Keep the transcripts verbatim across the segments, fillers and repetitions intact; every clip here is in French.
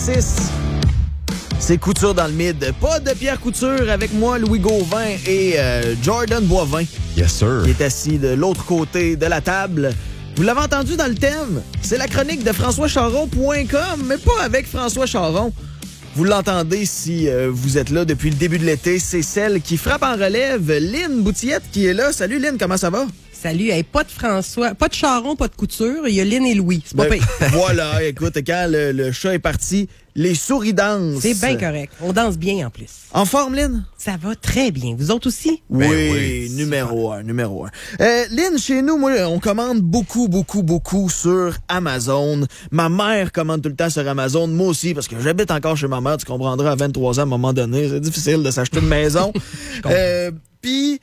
C'est Couture dans le mid. Pas de Pierre Couture avec moi, Louis Gauvin et euh, Jordan Boivin. Yes, sir. Qui est assis de l'autre côté de la table. Vous l'avez entendu dans le thème. C'est la chronique de François Charon point com, mais pas avec François Charon. Vous l'entendez si euh, vous êtes là depuis le début de l'été. C'est celle qui frappe en relève, Lynn Boutillette, qui est là. Salut Lynn, comment ça va? Salut, hey, pas de François, pas de Charon, pas de Couture, il y a Lynn et Louis, c'est pas ben, pire. Voilà, écoute, quand le, le chat est parti, les souris dansent. C'est bien correct, on danse bien en plus. En forme, Lynn? Ça va très bien, vous autres aussi? Oui, ben oui numéro un, numéro un. Euh, Lynn, chez nous, moi, on commande beaucoup, beaucoup, beaucoup sur Amazon. Ma mère commande tout le temps sur Amazon, moi aussi, parce que j'habite encore chez ma mère, tu comprendras, à vingt-trois ans, à un moment donné, c'est difficile de s'acheter une maison. euh, Puis...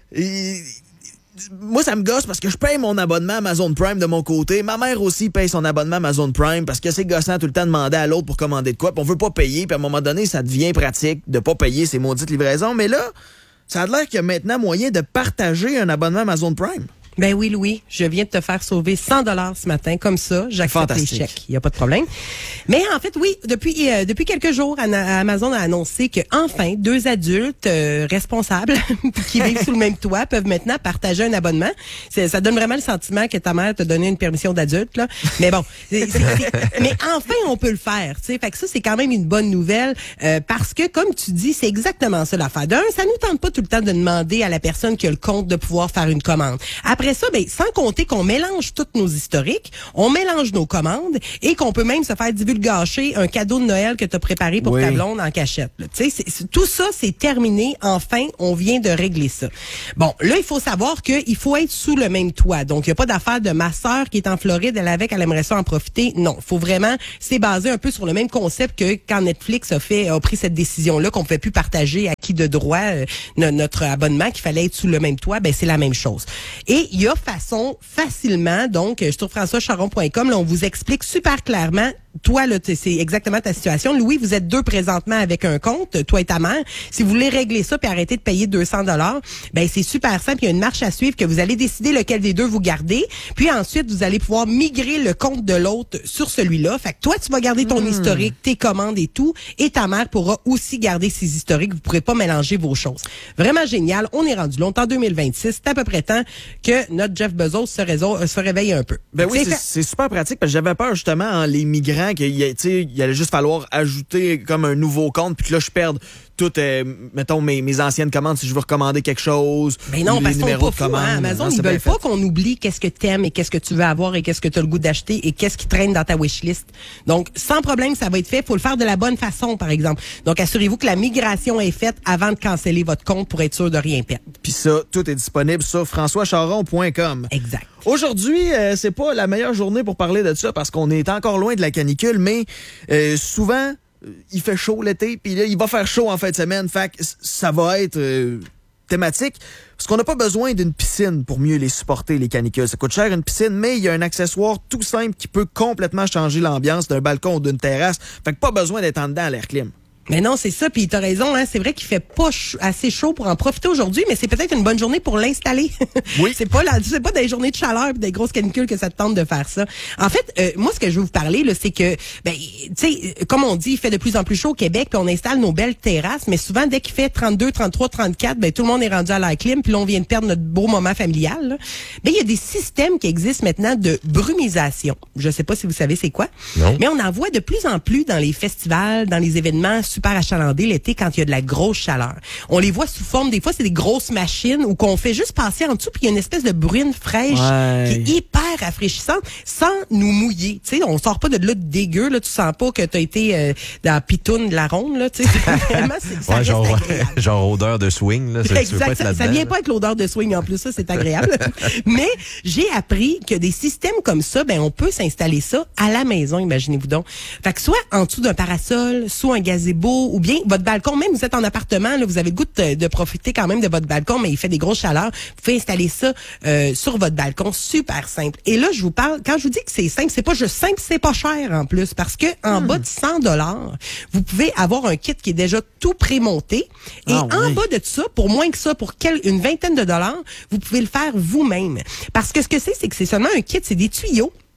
Moi, ça me gosse parce que je paye mon abonnement Amazon Prime de mon côté. Ma mère aussi paye son abonnement Amazon Prime parce que c'est gossant tout le temps de demander à l'autre pour commander de quoi. Puis on veut pas payer. Puis à un moment donné, ça devient pratique de pas payer ces maudites livraisons. Mais là, ça a l'air qu'il y a maintenant moyen de partager un abonnement Amazon Prime. Ben oui, Louis, je viens de te faire sauver cent dollars ce matin, comme ça, j'accepte les chèques, il y a pas de problème. Mais en fait, oui, depuis euh, depuis quelques jours, Amazon a annoncé que enfin deux adultes euh, responsables qui vivent sous le même toit peuvent maintenant partager un abonnement. C'est, ça donne vraiment le sentiment que ta mère t'a donné une permission d'adulte, là. Mais bon, c'est, c'est, c'est, mais enfin on peut le faire, tu sais. Fait que ça c'est quand même une bonne nouvelle euh, parce que comme tu dis, c'est exactement ça l'affaire. D'un, ça nous tente pas tout le temps de demander à la personne qui a le compte de pouvoir faire une commande. Après Après ça, ben, sans compter qu'on mélange tous nos historiques, on mélange nos commandes et qu'on peut même se faire divulgacher un cadeau de Noël que tu as préparé pour oui. ta blonde en cachette. Tu sais, tout ça, c'est terminé. Enfin, on vient de régler ça. Bon, là, il faut savoir qu'il faut être sous le même toit. Donc, il n'y a pas d'affaire de ma sœur qui est en Floride, elle avec, elle aimerait ça en profiter. Non, faut vraiment, c'est basé un peu sur le même concept que quand Netflix a fait, a pris cette décision-là qu'on ne pouvait plus partager à qui de droit euh, notre abonnement, qu'il fallait être sous le même toit. Ben, c'est la même chose. Et il y a façon facilement, donc sur François Charon point com, là, on vous explique super clairement. Toi, là, c'est exactement ta situation. Louis, vous êtes deux présentement avec un compte, toi et ta mère. Si vous voulez régler ça puis arrêter de payer deux cents dollars, ben c'est super simple. Il y a une marche à suivre que vous allez décider lequel des deux vous gardez. Puis ensuite, vous allez pouvoir migrer le compte de l'autre sur celui-là. Fait que toi, tu vas garder ton mmh. historique, tes commandes et tout. Et ta mère pourra aussi garder ses historiques. Vous pourrez pas mélanger vos choses. Vraiment génial. On est rendu là. On est en deux mille vingt-six. C'est à peu près temps que notre Jeff Bezos se, réseau, se réveille un peu. Ben oui, c'est, c'est, c'est super pratique parce que j'avais peur justement en les migrants qu'il y, il allait juste falloir ajouter comme un nouveau compte puis que là je perde toutes, euh, mettons, mes, mes anciennes commandes si je veux recommander quelque chose. Mais non, parce qu'on pas fou, hein? Amazon, non, ils veulent pas fait. qu'on oublie qu'est-ce que t'aimes et qu'est-ce que tu veux avoir et qu'est-ce que tu as le goût d'acheter et qu'est-ce qui traîne dans ta wishlist. Donc, sans problème, ça va être fait. Faut le faire de la bonne façon, par exemple. Donc, assurez-vous que la migration est faite avant de canceller votre compte pour être sûr de rien perdre. Puis ça, tout est disponible sur François Charon point com. Exact. Aujourd'hui, euh, c'est pas la meilleure journée pour parler de ça parce qu'on est encore loin de la canicule, mais euh, souvent, il fait chaud l'été, puis là, il va faire chaud en fin de semaine. Fait que ça va être euh, thématique. Parce qu'on n'a pas besoin d'une piscine pour mieux les supporter, les canicules. Ça coûte cher une piscine, mais il y a un accessoire tout simple qui peut complètement changer l'ambiance d'un balcon ou d'une terrasse. Fait que pas besoin d'être en dedans à l'air clim. Mais non, c'est ça, puis t'as raison, hein, c'est vrai qu'il fait pas ch- assez chaud pour en profiter aujourd'hui, mais c'est peut-être une bonne journée pour l'installer. Oui. c'est pas là, c'est pas des journées de chaleur pis des grosses canicules que ça te tente de faire ça. En fait, euh, moi ce que je veux vous parler là, c'est que ben tu sais, comme on dit, il fait de plus en plus chaud au Québec, puis on installe nos belles terrasses, mais souvent dès qu'il fait trente-deux, trente-trois, trente-quatre, ben tout le monde est rendu à l'air clim, puis là on vient de perdre notre beau moment familial. Là. Ben il y a des systèmes qui existent maintenant de brumisation. Je sais pas si vous savez c'est quoi. Non. Mais on en voit de plus en plus dans les festivals, dans les événements super achalandés l'été quand il y a de la grosse chaleur. On les voit sous forme, des fois, c'est des grosses machines où qu'on fait juste passer en dessous puis il y a une espèce de bruine fraîche ouais. qui est hyper rafraîchissante sans nous mouiller. Tu sais, on sort pas de là de dégueu, là, tu sens pas que t'as été euh, dans la pitoune de la ronde, là, tu sais. Vraiment, c'est, ça ouais, genre, agréable. genre odeur de swing, là. Ça, exact, tu veux pas être ça, ça vient pas avec l'odeur de swing en plus, ça, c'est agréable. Mais j'ai appris que des systèmes comme ça, ben, on peut s'installer ça à la maison, imaginez-vous donc. Fait que soit en dessous d'un parasol, soit un gazebo, ou bien votre balcon, même vous êtes en appartement, là, vous avez le goût de, de profiter quand même de votre balcon, mais il fait des grosses chaleurs. Vous pouvez installer ça euh, sur votre balcon, super simple. Et là, je vous parle, quand je vous dis que c'est simple, c'est pas juste simple, c'est pas cher en plus, parce que en hmm. bas de cent dollars, vous pouvez avoir un kit qui est déjà tout prémonté. Et ah, en oui. bas de ça, pour moins que ça, pour quel, une vingtaine de dollars, vous pouvez le faire vous-même. Parce que ce que c'est, c'est que c'est seulement un kit, c'est des tuyaux.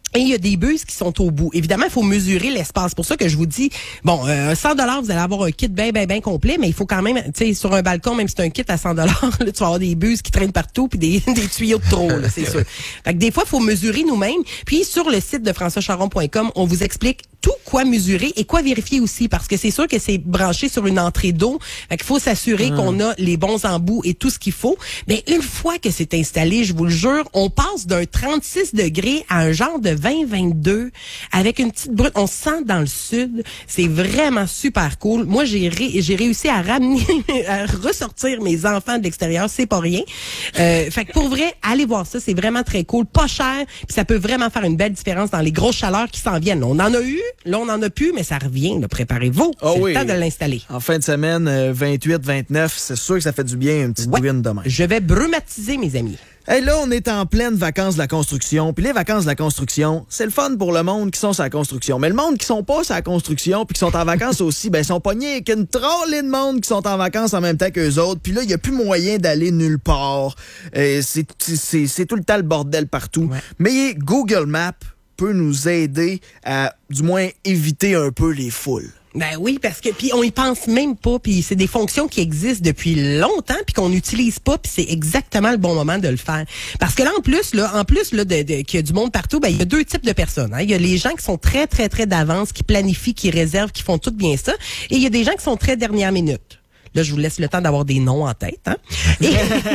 Et il y a des bus qui sont au bout. Évidemment, il faut mesurer l'espace. C'est pour ça que je vous dis, bon, euh, cent dollars, vous allez avoir un kit bien, bien, bien complet, mais il faut quand même, tu sais, sur un balcon, même si c'est un kit à cent dollars, là, tu vas avoir des bus qui traînent partout puis des, des tuyaux de trop, là, c'est sûr. Fait que des fois, il faut mesurer nous-mêmes. Puis sur le site de françois charon point com, on vous explique tout quoi mesurer et quoi vérifier aussi, parce que c'est sûr que c'est branché sur une entrée d'eau. Fait qu'il faut s'assurer mmh. qu'on a les bons embouts et tout ce qu'il faut. Mais une fois que c'est installé, je vous le jure, on passe d'un trente-six degrés à un genre de vingt vingt-deux avec une petite brute. On se sent dans le sud. C'est vraiment super cool. Moi, j'ai ré- j'ai réussi à ramener, à ressortir mes enfants de l'extérieur. C'est pas rien. Euh, fait que pour vrai, allez voir ça. C'est vraiment très cool. Pas cher. Puis ça peut vraiment faire une belle différence dans les grosses chaleurs qui s'en viennent. On en a eu. Là, on en a plus, mais ça revient. Là. Préparez-vous. Oh c'est oui. le temps de l'installer. En fin de semaine, euh, vingt-huit vingt-neuf, c'est sûr que ça fait du bien, une petite ouais. bouine demain. Je vais brumatiser, mes amis. Hey, là, on est en pleine vacances de la construction. Puis les vacances de la construction, c'est le fun pour le monde qui sont sur la construction. Mais le monde qui sont pas sur la construction puis qui sont en vacances aussi, ben, ils sont pognés avec une trollée de monde qui sont en vacances en même temps qu'eux autres. Puis là, il y a plus moyen d'aller nulle part. Euh, c'est, c'est, c'est tout le temps le bordel partout. Ouais. Mais Google Maps peut nous aider à, du moins, éviter un peu les foules. Ben oui, parce que puis on y pense même pas, puis c'est des fonctions qui existent depuis longtemps puis qu'on n'utilise pas, puis c'est exactement le bon moment de le faire. Parce que là en plus là, en plus là de, de qu'il y a du monde partout, ben il y a deux types de personnes. Hein. Il y a les gens qui sont très très très d'avance, qui planifient, qui réservent, qui font tout bien ça, et il y a des gens qui sont très dernière minute. Là, je vous laisse le temps d'avoir des noms en tête. Hein? Et,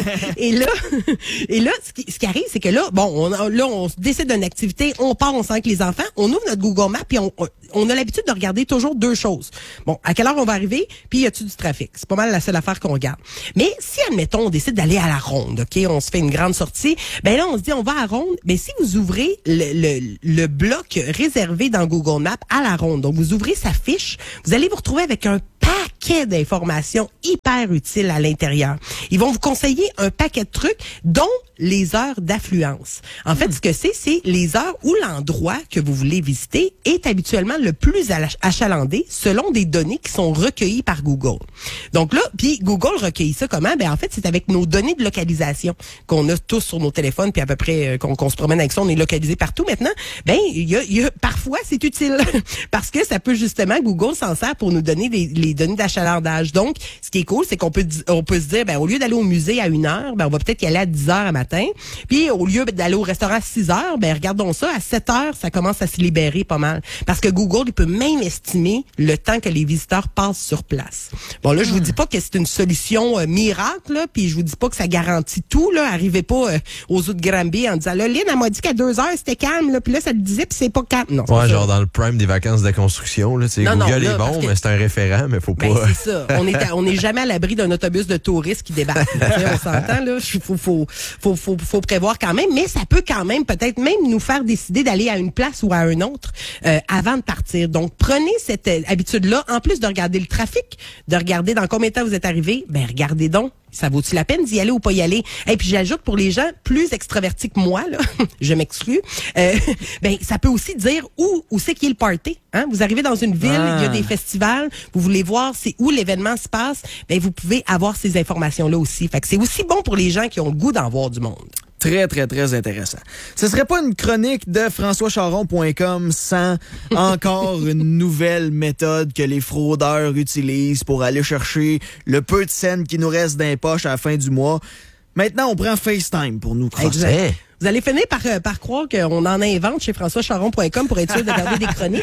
et là, et là, ce qui, ce qui arrive, c'est que là, bon, on, là, on décide d'une activité, on part, on sent avec les enfants, on ouvre notre Google Maps, puis on, on a l'habitude de regarder toujours deux choses. Bon, à quelle heure on va arriver, puis y a-tu du trafic? C'est pas mal la seule affaire qu'on regarde. Mais si, admettons, on décide d'aller à la ronde, OK, on se fait une grande sortie, ben là, on se dit, on va à la ronde, ben si vous ouvrez le, le, le bloc réservé dans Google Maps à la ronde, donc vous ouvrez sa fiche, vous allez vous retrouver avec un paquet d'informations hyper utiles à l'intérieur. Ils vont vous conseiller un paquet de trucs, dont les heures d'affluence. En fait, mmh. ce que c'est, c'est les heures où l'endroit que vous voulez visiter est habituellement le plus achalandé selon des données qui sont recueillies par Google. Donc là, puis Google recueille ça comment? Ben en fait, c'est avec nos données de localisation qu'on a tous sur nos téléphones, puis à peu près euh, qu'on, qu'on se promène avec ça, on est localisé partout maintenant. Ben il y a, y a parfois c'est utile parce que ça peut justement Google s'en sert pour nous donner les, les données d'achalandage. Donc, ce qui est cool, c'est qu'on peut on peut se dire, ben au lieu d'aller au musée à une heure, ben on va peut-être y aller à dix heures à matin. Puis au lieu d'aller au restaurant à six heures, ben regardons ça, à sept heures, ça commence à se libérer pas mal. Parce que Google, il peut même estimer le temps que les visiteurs passent sur place. Bon là, je vous dis pas que c'est une solution euh, miracle, là, puis je vous dis pas que ça garantit tout. Là, arrivez pas euh, aux eaux de Granby en disant, là, Lynn, elle m'a dit qu'à deux heures, c'était calme, là, puis là, ça le disait, puis c'est pas calme. Non, c'est ouais, pas genre ça. dans le prime des vacances de construction, là, tu sais, Google non, là, est bon, que... mais c'est un référent, mais faut pas... Ben, c'est ça. On est, à, on est jamais à l'abri d'un autobus de touristes qui débarque. On s'entend, là. Faut, faut, faut, faut, faut prévoir quand même, mais ça peut quand même peut-être même nous faire décider d'aller à une place ou à une autre euh, avant de partir. Donc, prenez cette euh, habitude-là, en plus de regarder le trafic, de regarder dans combien de temps vous êtes arrivé, ben regardez donc. Ça vaut-il la peine d'y aller ou pas y aller? Et puis j'ajoute pour les gens plus extravertis que moi, là, je m'exclus, euh, ben ça peut aussi dire où où c'est qui est le party. Hein? Vous arrivez dans une ville, ah. il y a des festivals, vous voulez voir c'est où l'événement se passe, ben vous pouvez avoir ces informations-là aussi. Fait que c'est aussi bon pour les gens qui ont le goût d'en voir du monde. Très, très, très intéressant. Ce serait pas une chronique de françois charon point com sans encore une nouvelle méthode que les fraudeurs utilisent pour aller chercher le peu de scènes qui nous reste dans les poches à la fin du mois. Maintenant, on prend FaceTime pour nous crosser. Vous allez finir par, euh, par croire qu'on en invente chez françois charon point com pour être sûr de garder des chroniques.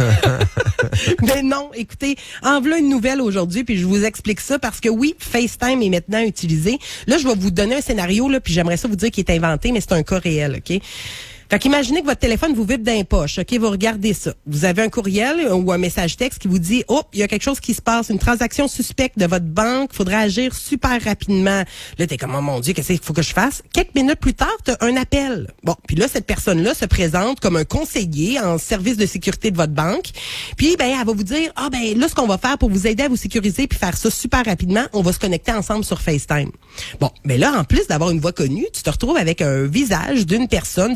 Mais non, écoutez, en voilà une nouvelle aujourd'hui, puis je vous explique ça parce que oui, FaceTime est maintenant utilisé. Là, je vais vous donner un scénario, là, puis j'aimerais ça vous dire qu'il est inventé, mais c'est un cas réel, OK? Fait qu'imaginez que votre téléphone vous vibre dans les poches, OK? Vous regardez ça. Vous avez un courriel ou un message texte qui vous dit, oh, il y a quelque chose qui se passe, une transaction suspecte de votre banque, faudrait agir super rapidement. Là, t'es comme, oh mon Dieu, qu'est-ce qu'il faut que je fasse? Quelques minutes plus tard, t'as un appel. Bon, puis là, cette personne-là se présente comme un conseiller en service de sécurité de votre banque. Puis, ben, elle va vous dire, ah, ben, là, ce qu'on va faire pour vous aider à vous sécuriser puis faire ça super rapidement, on va se connecter ensemble sur FaceTime. Bon, mais là, en plus d'avoir une voix connue, tu te retrouves avec un visage d'une personne devant toi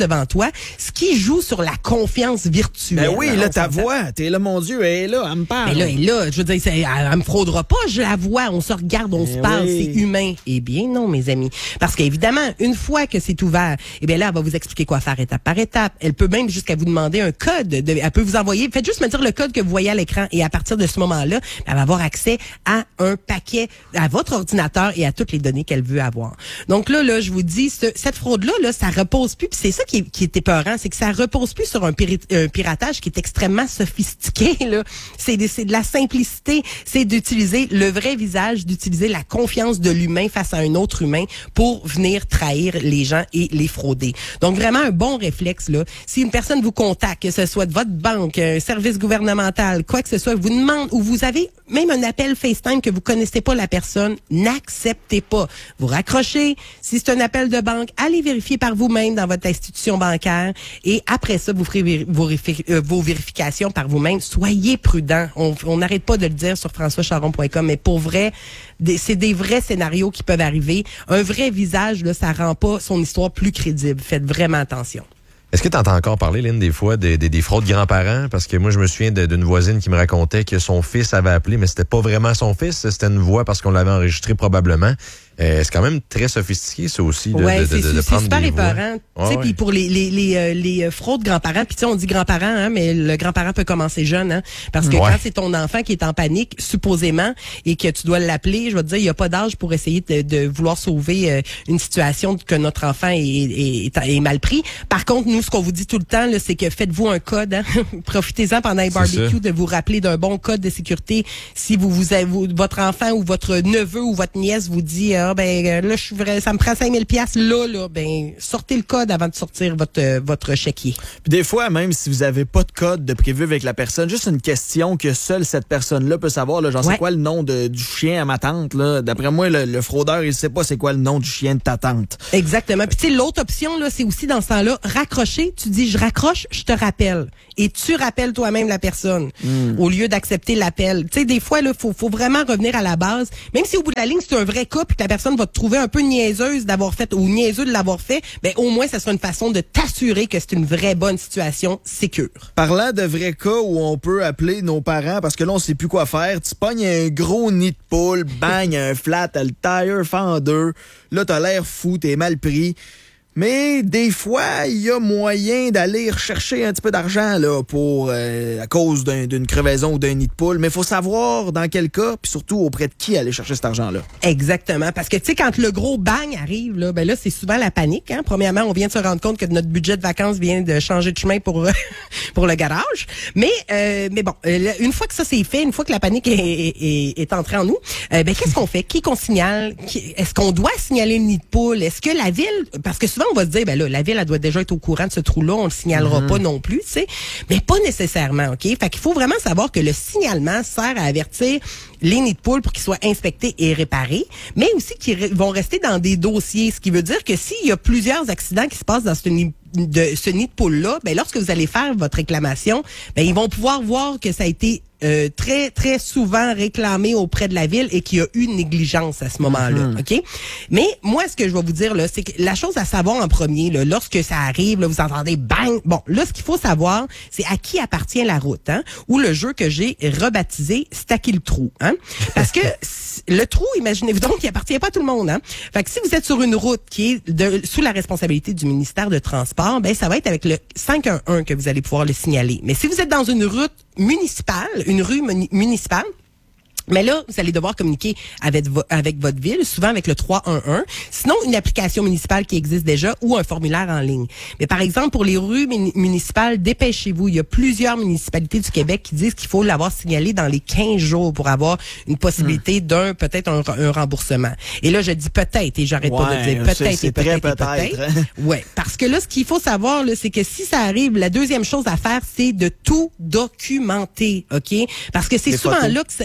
voix, ce qui joue sur la confiance virtuelle. Ben oui, là, ta voix, t'es là, mon Dieu, elle est là, elle me parle. Mais là, elle est là, je veux dire, elle, elle me fraudera pas, je la vois, on se regarde, on ben se parle, oui. C'est humain. Eh bien non, mes amis. Parce qu'évidemment, une fois que c'est ouvert, eh bien là, elle va vous expliquer quoi faire étape par étape. Elle peut même jusqu'à vous demander un code. De, elle peut vous envoyer, faites juste me dire le code que vous voyez à l'écran et à partir de ce moment-là, elle va avoir accès à un paquet, à votre ordinateur et à toutes les données qu'elle veut avoir. Donc là, là, je vous dis, ce, cette fraude-là, là, ça repose plus, puis c'est ça qui est, qui est épeurant, c'est que ça repose plus sur un, piri, un piratage qui est extrêmement sophistiqué, là. C'est de, c'est de la simplicité, c'est d'utiliser le vrai visage, d'utiliser la confiance de l'humain face à un autre humain pour venir trahir les gens et les frauder. Donc vraiment un bon réflexe, là. Si une personne vous contacte, que ce soit de votre banque, un service gouvernemental, quoi que ce soit, vous demande ou vous avez même un appel FaceTime que vous connaissez pas la personne, n'acceptez pas. Vous raccrochez. Si c'est un appel de banque, allez vérifier par vous-même dans votre institution bancaire et après ça, vous ferez vos, vos vérifications par vous-même. Soyez prudents. On n'arrête pas de le dire sur françois charon point com, mais pour vrai, des, c'est des vrais scénarios qui peuvent arriver. Un vrai visage, là, ça rend pas son histoire plus crédible. Faites vraiment attention. Est-ce que tu entends encore parler, Lynn, des fois, des, des, des fraudes grands-parents? Parce que moi, je me souviens de, d'une voisine qui me racontait que son fils avait appelé, mais c'était pas vraiment son fils, c'était une voix parce qu'on l'avait enregistré probablement. Euh, c'est quand même très sophistiqué, ça aussi, de, ouais, de, c'est, de, de c'est prendre super des épeurant. voix. Puis ouais. pour les les les, euh, les fraudes grands-parents, puis on dit grands-parents, hein, mais le grand-parent peut commencer jeune, hein, parce que ouais. Quand c'est ton enfant qui est en panique, supposément, et que tu dois l'appeler, je vais te dire, il y a pas d'âge pour essayer de, de vouloir sauver euh, une situation que notre enfant est, est, est, est mal pris. Par contre, nous, ce qu'on vous dit tout le temps, là, c'est que faites-vous un code, hein, profitez-en pendant les barbecues de vous rappeler d'un bon code de sécurité. Si vous vous avez, vous, votre enfant ou votre neveu ou votre nièce vous dit, ah ben là, je suis vrai, ça me prend cinq mille piastres, là, là, ben, sortez le code avant de sortir votre, euh, votre chéquier. Puis des fois, même si vous avez pas de code de prévu avec la personne, juste une question que seule cette personne-là peut savoir, là, genre, ouais. C'est quoi le nom de, du chien à ma tante, là? D'après moi, le, le fraudeur, il sait pas c'est quoi le nom du chien de ta tante. Exactement. Puis tu sais, l'autre option, là, c'est aussi dans ce temps-là, raccrocher, tu dis, je raccroche, je te rappelle. Et tu rappelles toi-même la personne, mm. au lieu d'accepter l'appel. Tu sais, des fois, là, faut, faut vraiment revenir à la base. Même si au bout de la ligne, c'est un vrai cas, puis que la personne va te trouver un peu niaiseuse d'avoir fait, ou niaiseux de l'avoir fait, ben, au moins, ça sera une façon de t'assurer que c'est une vraie bonne situation sécure. Parlant de vrais cas où on peut appeler nos parents, parce que là, on sait plus quoi faire, tu pognes un gros nid de poule, bang, un flat, le tire fend en deux, là, t'as l'air fou, t'es mal pris. Mais des fois, il y a moyen d'aller rechercher un petit peu d'argent là pour euh, à cause d'un, d'une crevaison ou d'un nid de poule. Mais il faut savoir dans quel cas, puis surtout auprès de qui aller chercher cet argent-là. Exactement, parce que tu sais, quand le gros bang arrive, là, ben là, c'est souvent la panique. Hein? Premièrement, on vient de se rendre compte que notre budget de vacances vient de changer de chemin pour pour le garage. Mais euh, mais bon, une fois que ça c'est fait, une fois que la panique est, est, est entrée en nous, euh, ben qu'est-ce qu'on fait? Qui qu'on signale? Qui, est-ce qu'on doit signaler le nid de poule? Est-ce que la ville, parce que souvent on va se dire, ben là, la ville, elle doit déjà être au courant de ce trou-là, on le signalera mm-hmm. pas non plus, tu sais. Mais pas nécessairement, OK? Fait qu'il faut vraiment savoir que le signalement sert à avertir les nids de poules pour qu'ils soient inspectés et réparés, mais aussi qu'ils vont rester dans des dossiers, ce qui veut dire que s'il y a plusieurs accidents qui se passent dans ce nid de ce nid de poule-là, ben lorsque vous allez faire votre réclamation, ben ils vont pouvoir voir que ça a été Euh, très, très souvent réclamé auprès de la ville et qu'il y a eu une négligence à ce moment-là, mm-hmm. OK? Mais moi, ce que je vais vous dire, là, c'est que la chose à savoir en premier, là, lorsque ça arrive, là, vous entendez bang! Bon, là, ce qu'il faut savoir, c'est à qui appartient la route, hein? Ou le jeu que j'ai rebaptisé Stacker le trou, hein? Parce que le trou, imaginez-vous donc, il appartient pas à tout le monde, hein? Fait que si vous êtes sur une route qui est de, sous la responsabilité du ministère de Transport, ben, ça va être avec le cinq un un que vous allez pouvoir le signaler. Mais si vous êtes dans une route municipale, une rue municipale, mais là, vous allez devoir communiquer avec, vo- avec votre ville, souvent avec le trois un un. Sinon, une application municipale qui existe déjà ou un formulaire en ligne. Mais par exemple, pour les rues mun- municipales, dépêchez-vous. Il y a plusieurs municipalités du Québec qui disent qu'il faut l'avoir signalé dans les quinze jours pour avoir une possibilité mmh. d'un, peut-être un, un remboursement. Et là, je dis peut-être, et j'arrête ouais, pas de dire peut-être c'est, c'est et peut-être très et peut-être. peut-être. Hein? Ouais, parce que là, ce qu'il faut savoir, là, c'est que si ça arrive, la deuxième chose à faire, c'est de tout documenter, OK? Parce que c'est les souvent photos. Là que qu'on perd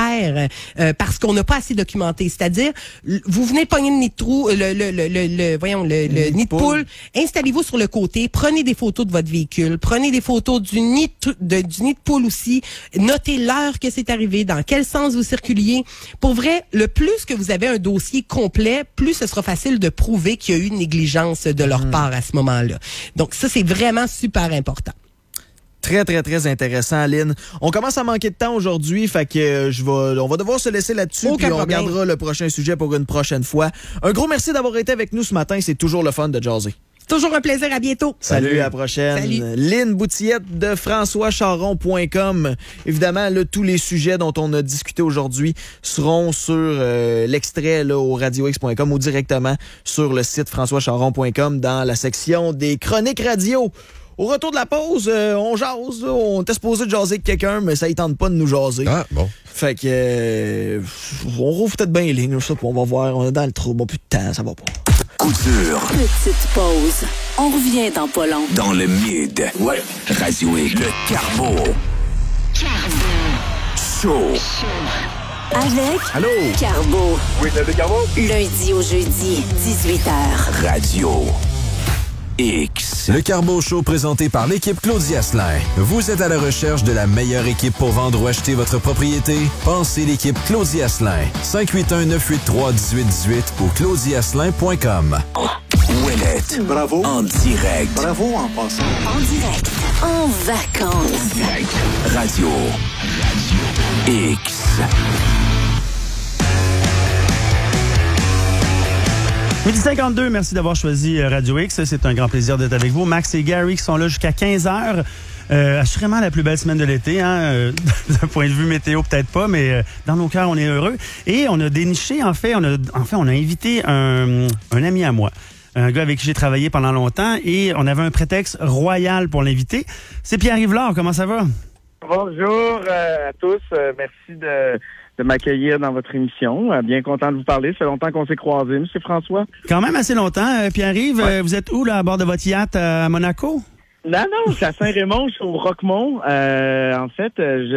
perd euh, parce qu'on n'a pas assez documenté. C'est-à-dire, vous venez pogner le nid de trou, le, le, le, le, le voyons, le, le nid de poule, installez-vous sur le côté, prenez des photos de votre véhicule, prenez des photos du nid de, de, du nid de poule aussi, notez l'heure que c'est arrivé, dans quel sens vous circuliez. Pour vrai, le plus que vous avez un dossier complet, plus ce sera facile de prouver qu'il y a eu une négligence de leur mmh. part à ce moment-là. Donc ça, c'est vraiment super important. Très, très, très intéressant, Lynn. On commence à manquer de temps aujourd'hui, fait que euh, je vais, on va devoir se laisser là-dessus, puis on problème. regardera le prochain sujet pour une prochaine fois. Un gros merci d'avoir été avec nous ce matin. C'est toujours le fun de jaser. C'est toujours un plaisir. À bientôt. Salut, Salut. À la prochaine. Salut. Lynn Boutillette de François Charon point com. Évidemment, là, tous les sujets dont on a discuté aujourd'hui seront sur euh, l'extrait là, au radio x point com ou directement sur le site françois charon point com dans la section des chroniques radio. Au retour de la pause, euh, on jase. Là. On était supposé de jaser avec quelqu'un, mais ça ne tente pas de nous jaser. Ah, bon. Fait que... Euh, on rouvre peut-être bien les lignes, ça, on va voir. On est dans le trou. Bon, plus de temps, ça va pas. Coup dur. Petite pause. On revient dans pas long. Dans le mid. Ouais. Radio X. Le Carbo. Carbo. Show. Avec Allô? Carbo. Oui, le Carbo. Lundi au jeudi, dix-huit heures. Radio X. Le Carbo Show présenté par l'équipe Claudia Asselin. Vous êtes à la recherche de la meilleure équipe pour vendre ou acheter votre propriété? Pensez l'équipe Claudia Asselin. cinq huit un, neuf huit trois, un huit un huit ou claudia asselin point com. Ouellette. Bravo. En direct. Bravo en passant. En direct. En vacances. Direct. Radio. Radio X. midi cinquante-deux, merci d'avoir choisi Radio X. C'est un grand plaisir d'être avec vous. Max et Gary qui sont là jusqu'à quinze heures. Euh, assurément la plus belle semaine de l'été, hein? Euh, d'un point de vue météo, peut-être pas, mais euh, dans nos cœurs, on est heureux. Et on a déniché, en fait, on a, en fait, on a invité un, un ami à moi. Un gars avec qui j'ai travaillé pendant longtemps et on avait un prétexte royal pour l'inviter. C'est Pierre-Yves Lard. Comment ça va? Bonjour euh, à tous. Euh, merci de... de m'accueillir dans votre émission. Bien content de vous parler. Ça fait longtemps qu'on s'est croisés, M. François. Quand même assez longtemps. Pierre-Yves, ouais. vous êtes où, là, à bord de votre yacht à Monaco? Non, non, c'est à Saint-Raymond, je suis au Roquemont. Euh, en fait,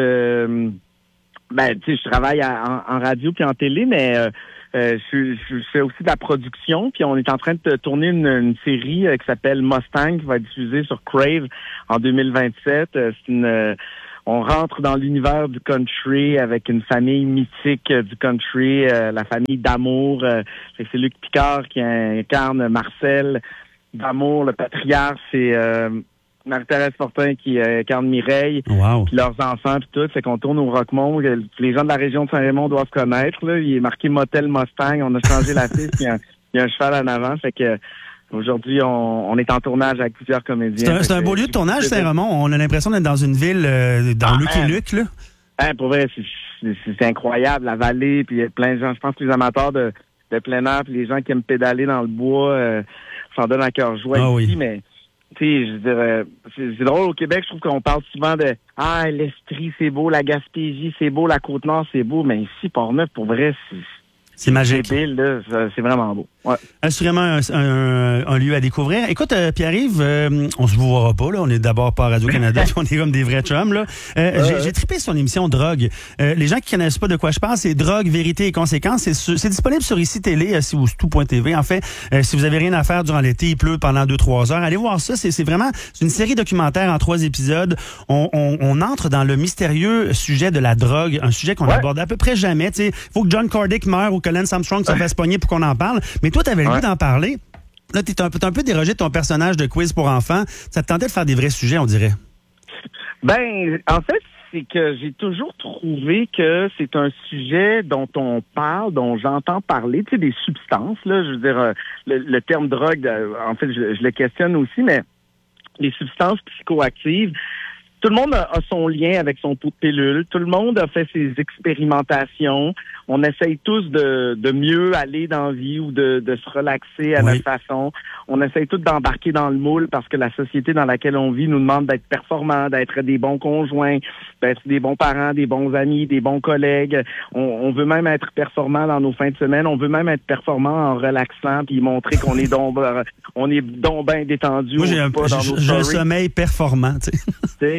je ben, tu sais, je travaille à, en, en radio puis en télé, mais euh, je, je, je fais aussi de la production. Puis on est en train de tourner une, une série euh, qui s'appelle Mustang, qui va être diffusée sur Crave en deux mille vingt-sept. C'est une... Euh, On rentre dans l'univers du country avec une famille mythique du country, euh, la famille d'Amour. Euh, c'est Luc Picard qui incarne Marcel d'Amour. Le patriarche, c'est euh, Marie-Thérèse Fortin qui euh, incarne Mireille. Wow. Puis leurs enfants, puis tout. Fait qu'on tourne au Roquemont. Les gens de la région de Saint-Raymond doivent connaître. Là. Il est marqué Motel Mustang. On a changé la piste. Il y a, il y a un cheval en avant. Fait que aujourd'hui, on, on est en tournage avec plusieurs comédiens. C'est un, c'est un beau lieu de tournage, Saint-Raymond. On a l'impression d'être dans une ville, euh, dans ah, Luc et Luc, là. Hein, pour vrai, c'est, c'est, c'est incroyable. La vallée, puis il y a plein de gens. Je pense que les amateurs de, de plein air, puis les gens qui aiment pédaler dans le bois, euh, s'en donnent à cœur joie ah, ici. Oui. Mais, tu sais, je dirais, c'est, c'est drôle, au Québec, je trouve qu'on parle souvent de « Ah, l'Estrie, c'est beau, la Gaspésie, c'est beau, la Côte-Nord, c'est beau. » Mais ici, Portneuf, pour vrai, c'est... C'est magique. C'est, là, c'est vraiment beau. Ouais. Assurément un, un, un lieu à découvrir. Écoute, euh, Pierre-Yves, euh, on se verra pas, là. On est d'abord pas à Radio-Canada, puis on est comme des vrais chums, là. Euh, euh, j'ai, j'ai trippé sur l'émission Drogue. Euh, les gens qui connaissent pas de quoi je parle, c'est Drogue, Vérité et Conséquences. C'est, sur, c'est disponible sur Ici Télé, euh, si vous, tout point T V. En fait, euh, si vous avez rien à faire durant l'été, il pleut pendant deux, trois heures, allez voir ça. C'est, c'est vraiment c'est une série documentaire en trois épisodes. On, on, on entre dans le mystérieux sujet de la drogue, un sujet qu'on ouais. aborde à peu près jamais. Il faut que John Cordick meure ou que Lance Armstrong se fasse pogner pour qu'on en parle. Mais toi, tu avais le goût d'en parler. Là, tu es un, un peu dérogé de ton personnage de quiz pour enfants. Ça te tentait de faire des vrais sujets, on dirait? Ben, en fait, c'est que j'ai toujours trouvé que c'est un sujet dont on parle, dont j'entends parler, tu sais, des substances, là. Je veux dire, le, le terme drogue, en fait, je, je le questionne aussi, mais les substances psychoactives, tout le monde a, a son lien avec son pot de pilule. Tout le monde a fait ses expérimentations. On essaye tous de, de mieux aller dans la vie ou de, de se relaxer à oui. notre façon. On essaye tous d'embarquer dans le moule parce que la société dans laquelle on vit nous demande d'être performants, d'être des bons conjoints, d'être des bons parents, des bons amis, des bons collègues. On, on veut même être performants dans nos fins de semaine. On veut même être performants en relaxant puis montrer qu'on est donc on est donc bien détendu. Moi, j'ai un, pas dans j'ai un sommeil performant, tu sais.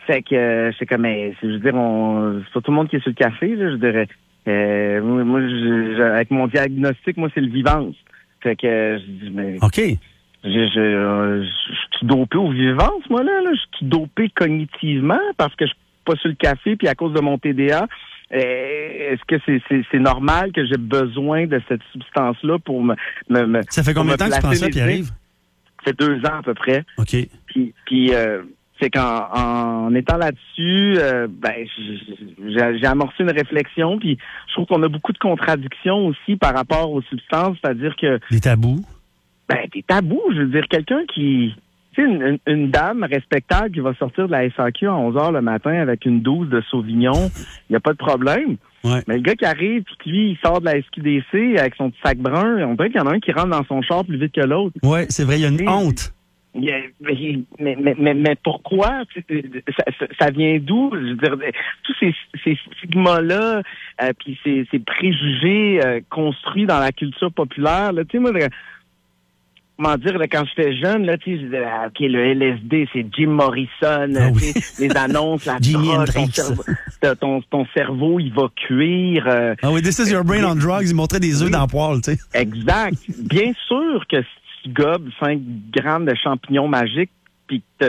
Fait que euh, c'est comme, mais, je veux dire, on, c'est pas tout le monde qui est sur le café, là, je dirais. Euh, moi, moi je, je, avec mon diagnostic, moi, c'est le vivance. Fait que euh, je dis, mais... OK. Je, je, euh, je, je suis dopé au vivance, moi, là, là. Je suis dopé cognitivement parce que je suis pas sur le café, puis à cause de mon T D A. Euh, est-ce que c'est, c'est, c'est normal que j'ai besoin de cette substance-là pour me... me, me ça fait combien de temps que tu prends ça, Pierre-Yves? Ça fait deux ans à peu près. OK. Puis, puis euh, c'est qu'en en étant là-dessus, euh, ben, j'ai, j'ai amorcé une réflexion, puis je trouve qu'on a beaucoup de contradictions aussi par rapport aux substances, c'est-à-dire que... Des tabous? Ben, des tabous, je veux dire, quelqu'un qui... Tu sais, une, une dame respectable qui va sortir de la S A Q à onze heures le matin avec une douze de Sauvignon, il n'y a pas de problème. Ouais. Mais le gars qui arrive, puis lui, il sort de la S Q D C avec son petit sac brun, on dirait qu'il y en a un qui rentre dans son char plus vite que l'autre. Oui, c'est vrai, il y a une honte. Il y a, mais, mais, mais, mais pourquoi? Ça, ça, ça vient d'où? Je veux dire, tous ces, ces stigmas-là, euh, puis ces, ces préjugés euh, construits dans la culture populaire, là, tu sais, moi, le, comment dire, là, quand j'étais jeune, là, tu sais, je disais, ah, OK, le L S D, c'est Jim Morrison, ah, oui. tu sais, les annonces, la drogue, ton cerveau, ton, ton cerveau, il va cuire. Euh, ah oui, this is your brain on drugs, il montrait des œufs oui. dans le poêle, tu sais. Exact. Bien sûr que si tu gobes cinq grammes de champignons magiques, puis ça,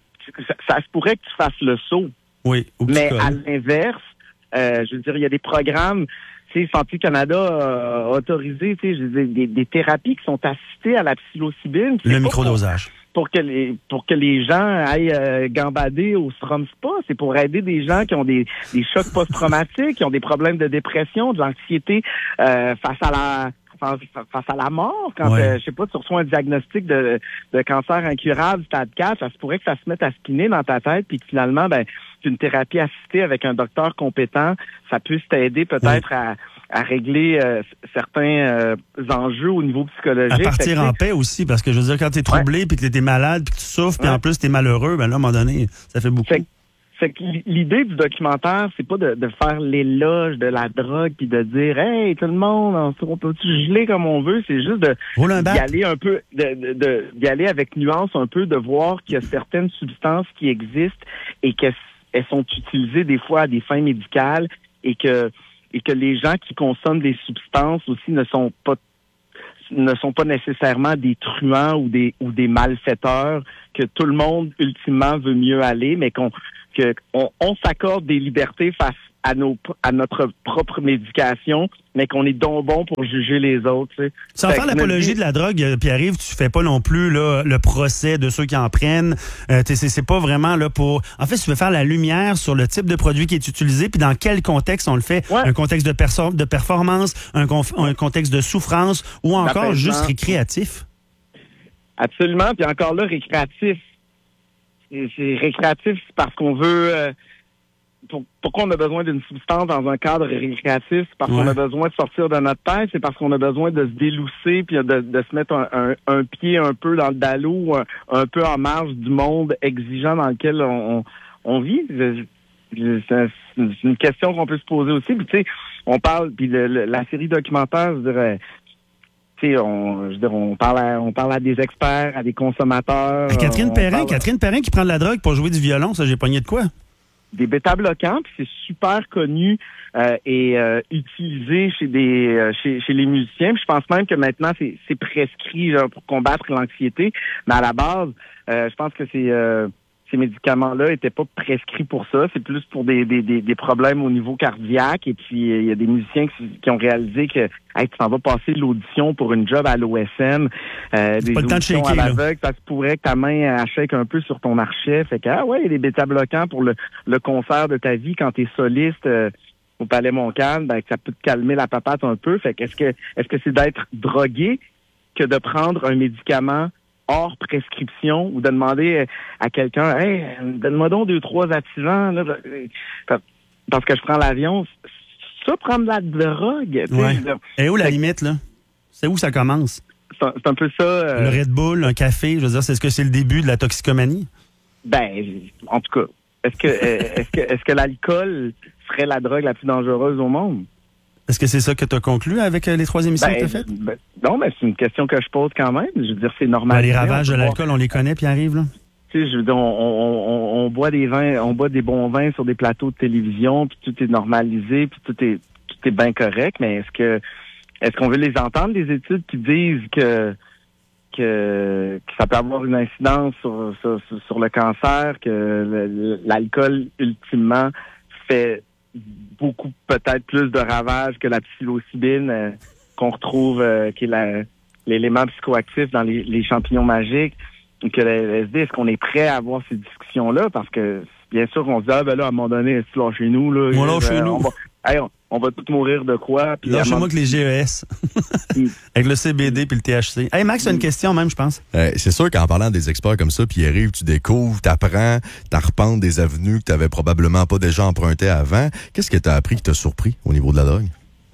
ça se pourrait que tu fasses le saut. Oui. Mais à l'inverse, euh, je veux dire, il y a des programmes... Santé Canada a autorisé des, des, des thérapies qui sont assistées à la psilocybine. Le microdosage. Pour, pour que les pour que les gens aillent euh, gambader au Strom Spa. C'est pour aider des gens qui ont des, des chocs post-traumatiques, qui ont des problèmes de dépression, de l'anxiété euh, face à la face, face à la mort. Quand ouais. euh, je sais pas, tu reçois un diagnostic de, de cancer incurable stade quatre, ça se pourrait que ça se mette à spinner dans ta tête, puis que finalement, ben une thérapie assistée avec un docteur compétent, ça puisse t'aider peut-être oui. à, à régler euh, certains euh, enjeux au niveau psychologique. À partir en paix aussi, parce que je veux dire, quand t'es troublé, ouais. puis que t'es malade, puis que tu souffres, puis ouais. en plus t'es malheureux, ben là, à un moment donné, ça fait beaucoup. Fait, fait que l'idée du documentaire, c'est pas de, de faire l'éloge de la drogue, puis de dire, hey, tout le monde, on peut-tu geler comme on veut, c'est juste de d'y aller un peu, de, de, de d'y aller avec nuance un peu, de voir qu'il y a certaines substances qui existent et que elles sont utilisées des fois à des fins médicales et que et que les gens qui consomment des substances aussi ne sont pas ne sont pas nécessairement des truands ou des ou des malfaiteurs, que tout le monde ultimement veut mieux aller, mais qu'on que on, on s'accorde des libertés face à nos à notre propre médication, mais qu'on est donc bon pour juger les autres. Tu sais. Sans faire l'apologie de la drogue, Pierre-Yves, tu fais pas non plus là, le procès de ceux qui en prennent. Euh, c'est, c'est pas vraiment là pour... En fait, tu veux faire la lumière sur le type de produit qui est utilisé, puis dans quel contexte on le fait. Ouais. Un contexte de, perso- de performance, un, conf- un contexte de souffrance, ou encore juste récréatif. Absolument, puis encore là, récréatif. C'est, c'est récréatif c'est parce qu'on veut... Euh, Pour, pourquoi on a besoin d'une substance dans un cadre récréatif? C'est parce ouais. qu'on a besoin de sortir de notre tête, c'est parce qu'on a besoin de se délousser puis de, de se mettre un, un, un pied un peu dans le dallo, un, un peu en marge du monde exigeant dans lequel on, on, on vit. Je, je, c'est une question qu'on peut se poser aussi. Puis tu sais, on parle, puis le, le, la série documentaire, je dirais... Tu sais, on, je veux dire, on parle à, on parle à des experts, à des consommateurs. À Catherine Perrin, à... Catherine Perrin qui prend de la drogue pour jouer du violon, ça, j'ai pogné de quoi? Des bêta-bloquants, puis c'est super connu euh, et euh, utilisé chez des euh, chez, chez les musiciens. Puis je pense même que maintenant c'est, c'est prescrit genre, pour combattre l'anxiété. Mais à la base, euh, je pense que c'est euh, ces médicaments-là étaient pas prescrits pour ça. C'est plus pour des, des, des, des problèmes au niveau cardiaque. Et puis, il euh, y a des musiciens qui, qui ont réalisé que hey, tu t'en vas passer l'audition pour une job à l'O S M. Euh, des pas le temps de shaker, à l'aveugle, ça se pourrait que ta main achète un peu sur ton archet. Fait que, ah ouais, il y a des bêta-bloquants pour le, le concert de ta vie quand t'es soliste euh, au Palais Montcalm, ben, que ça peut te calmer la papate un peu. Fait que, est-ce que, est-ce que c'est d'être drogué que de prendre un médicament hors prescription ou de demander à quelqu'un, hey, donne-moi donc deux, trois activants, là, parce que je prends l'avion. Ça, prendre la drogue. Ouais. Et où la limite, là? C'est où ça commence? C'est un, c'est un peu ça. Euh... Le Red Bull, un café, je veux dire, c'est, est-ce que c'est le début de la toxicomanie? Ben, en tout cas, est-ce que, est-ce que, est-ce que l'alcool serait la drogue la plus dangereuse au monde? Est-ce que c'est ça que tu as conclu avec les trois émissions ben, que tu as faites? Ben, non, mais c'est une question que je pose quand même. Je veux dire, c'est normal. Ben, les ravages de l'alcool, on les connaît, Pierre-Yves, là? tu sais, je veux dire, on, on, on, on boit des vins, on boit des bons vins sur des plateaux de télévision, puis tout est normalisé, puis tout est tout est bien correct. Mais est-ce que est-ce qu'on veut les entendre, les études qui disent que que, que ça peut avoir une incidence sur sur, sur le cancer, que le, l'alcool ultimement fait beaucoup peut-être plus de ravages que la psilocybine euh, qu'on retrouve, euh, qui est la, l'élément psychoactif dans les, les champignons magiques, que le L S D, est-ce qu'on est prêt à avoir ces discussions-là? Parce que bien sûr qu'on se dit, ah ben là, à un moment donné, est-ce que chez nous, là, moi, là, chez nous. On va, hey, on, on va tous mourir de quoi? Là, chez moi que les G E S. Avec le C B D puis le T H C. Hey, Max, tu as une question même, je pense. Euh, c'est sûr qu'en parlant des experts comme ça, puis arrive, tu découvres, t'apprends, t'arpentes des avenues que t'avais probablement pas déjà empruntées avant. Qu'est-ce que t'as appris qui t'a surpris au niveau de la drogue?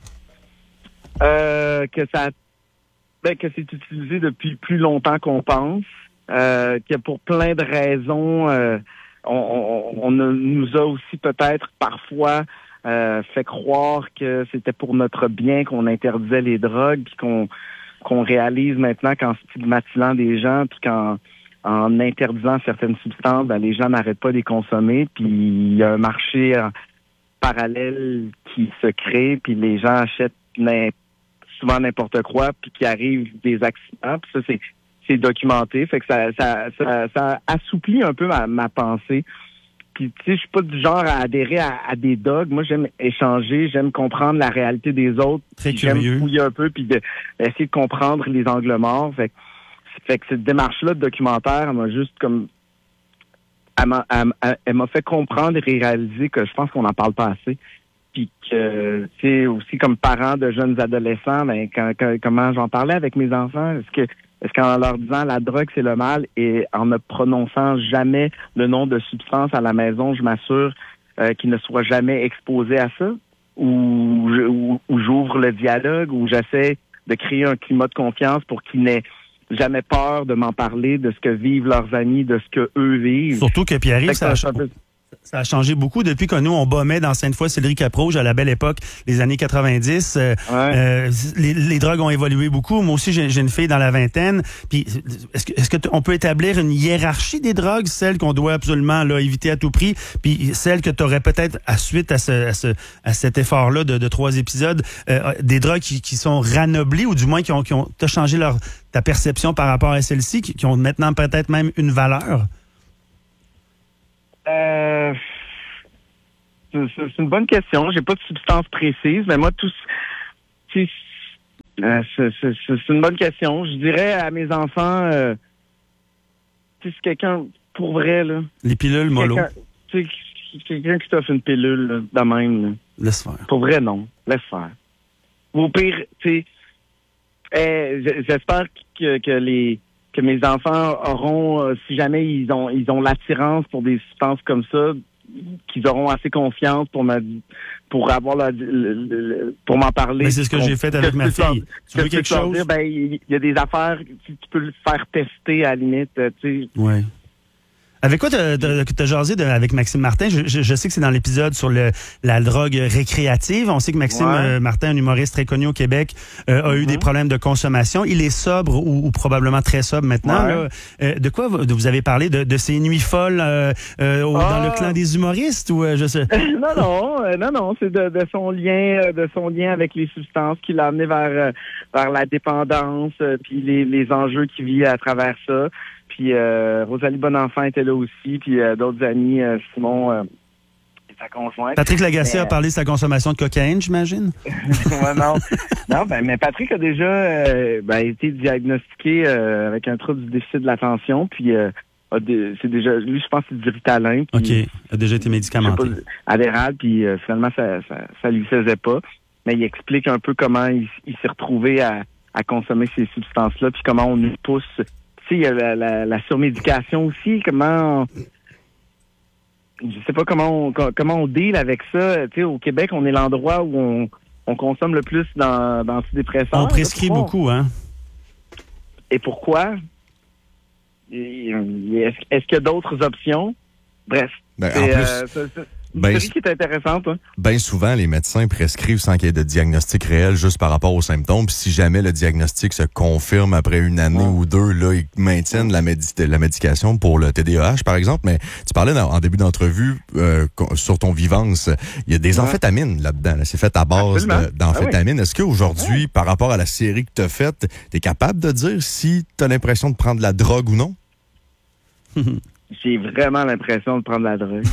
Euh, que ça, ben, que c'est utilisé depuis plus longtemps qu'on pense. Euh, que pour plein de raisons, euh, on, on, on nous a aussi peut-être parfois euh, fait croire que c'était pour notre bien qu'on interdisait les drogues, puis qu'on qu'on réalise maintenant qu'en stigmatisant des gens, puis qu'en en interdisant certaines substances, ben, les gens n'arrêtent pas de les consommer, puis il y a un marché euh, parallèle qui se crée, puis les gens achètent n'importe souvent n'importe quoi, puis qu'il arrive des accidents. Puis ça, c'est, c'est documenté. Fait que ça, ça, ça, ça assouplit un peu ma, ma pensée. Puis, tu sais, je suis pas du genre à adhérer à, à des dogmes. Moi, j'aime échanger, j'aime comprendre la réalité des autres. Très j'aime curieux. fouiller un peu, puis de, essayer de comprendre les angles morts. Fait que, fait que cette démarche-là de documentaire, elle m'a juste comme... Elle m'a, elle, elle m'a fait comprendre et réaliser que je pense qu'on n'en parle pas assez. Puis que, tu sais, aussi comme parent de jeunes adolescents, ben, quand, quand, comment j'en parlais avec mes enfants, est-ce que, est-ce qu'en leur disant la drogue c'est le mal et en ne prononçant jamais le nom de substance à la maison, je m'assure euh, qu'ils ne soient jamais exposés à ça, ou, je, ou, ou j'ouvre le dialogue, ou j'essaie de créer un climat de confiance pour qu'ils n'aient jamais peur de m'en parler, de ce que vivent leurs amis, de ce que eux vivent. Surtout que Pierre-Yves, ça, ça, ça, ça a changé beaucoup depuis que nous, on bombait dans Sainte-Foy-Sillery-Caprouge à la belle époque, les années quatre-vingt-dix. Euh, Ouais. euh, les, les drogues ont évolué beaucoup. Moi aussi, j'ai, j'ai une fille dans la vingtaine. Puis, est-ce que, est-ce que t- on peut établir une hiérarchie des drogues, celles qu'on doit absolument là, éviter à tout prix, puis celles que tu aurais peut-être à suite à, ce, à, ce, à cet effort-là de, de trois épisodes, euh, des drogues qui, qui sont ranoblies ou du moins qui ont, qui ont t'as changé leur ta perception par rapport à celles-ci, qui, qui ont maintenant peut-être même une valeur? Euh, c'est, c'est une bonne question. J'ai pas de substance précise, mais moi, tout, tu sais, euh, c'est, c'est, c'est une bonne question. Je dirais à mes enfants, euh, tu sais, si quelqu'un, pour vrai, là. Les pilules mollo. Quelqu'un, tu sais, quelqu'un qui t'offre une pilule, là, de même, là. Laisse faire. Pour vrai, non. Laisse faire. Ou au pire, tu sais, eh, j'espère que, que les que mes enfants auront, euh, si jamais ils ont ils ont l'attirance pour des substances comme ça, qu'ils auront assez confiance pour me pour avoir la, le, le, pour m'en parler. Mais c'est ce que j'ai fait avec ma fille. Tu veux quelque chose? Dire, ben, il y a des affaires, tu, tu peux le faire tester à la limite, tu sais. Oui. Avec quoi t'as, t'as, t'as jasé de, avec Maxime Martin? Je, je, je sais que c'est dans l'épisode sur le, la drogue récréative. On sait que Maxime Ouais. euh, Martin, un humoriste très connu au Québec, euh, a Mm-hmm. eu des problèmes de consommation. Il est sobre ou, ou probablement très sobre maintenant. Ouais. Là. Euh, de quoi vous, vous avez parlé? De, de ces nuits folles euh, euh, au- Ah. dans le clan des humoristes? Ou euh, je sais. non, non, euh, non, non, c'est de, de son lien, euh, de son lien avec les substances qui l'a amené vers euh, vers la dépendance, euh, puis les, les enjeux qu'il vit à travers ça. Puis euh, Rosalie Bonenfant était là aussi, puis euh, d'autres amis, euh, Simon euh, et sa conjointe. Patrick Lagacé Mais, a parlé de sa consommation de cocaïne, j'imagine? ouais, non, non, ben, mais Patrick a déjà euh, ben, été diagnostiqué euh, avec un trouble du déficit de l'attention, puis euh, a de- c'est déjà, lui, je pense, c'est du Ritalin. Puis, OK. Il a déjà été médicamenté. je sais pas, Adderall, puis euh, finalement, ça, ça, ça lui faisait pas. Mais il explique un peu comment il, il s'est retrouvé à, à consommer ces substances-là, puis comment on nous pousse. Tu sais, il y a la, la, la surmédication aussi, comment... On, je sais pas comment on, comment on deal avec ça. Tu sais, au Québec, on est l'endroit où on, on consomme le plus dans, d'antidépresseurs. On prescrit Pourquoi? beaucoup, hein? Et pourquoi? Et, euh, Est-ce, est-ce qu'il y a d'autres options? Bref. Ben, en C'est, plus, euh, ça- ça- Ben, série qui est intéressante. Hein? Bien souvent, les médecins prescrivent sans qu'il y ait de diagnostic réel juste par rapport aux symptômes. Puis si jamais le diagnostic se confirme après une année ouais. ou deux, là, ils maintiennent la, médi- la médication pour le T D A H, par exemple. Mais tu parlais dans, en début d'entrevue euh, sur ton Vivance, il y a des ouais. amphétamines là-dedans. Là. C'est fait à base de, d'amphétamines. Ah oui. Est-ce qu'aujourd'hui, ouais. par rapport à la série que tu as faite, tu es capable de dire si tu as l'impression de prendre de la drogue ou non? J'ai vraiment l'impression de prendre de la drogue.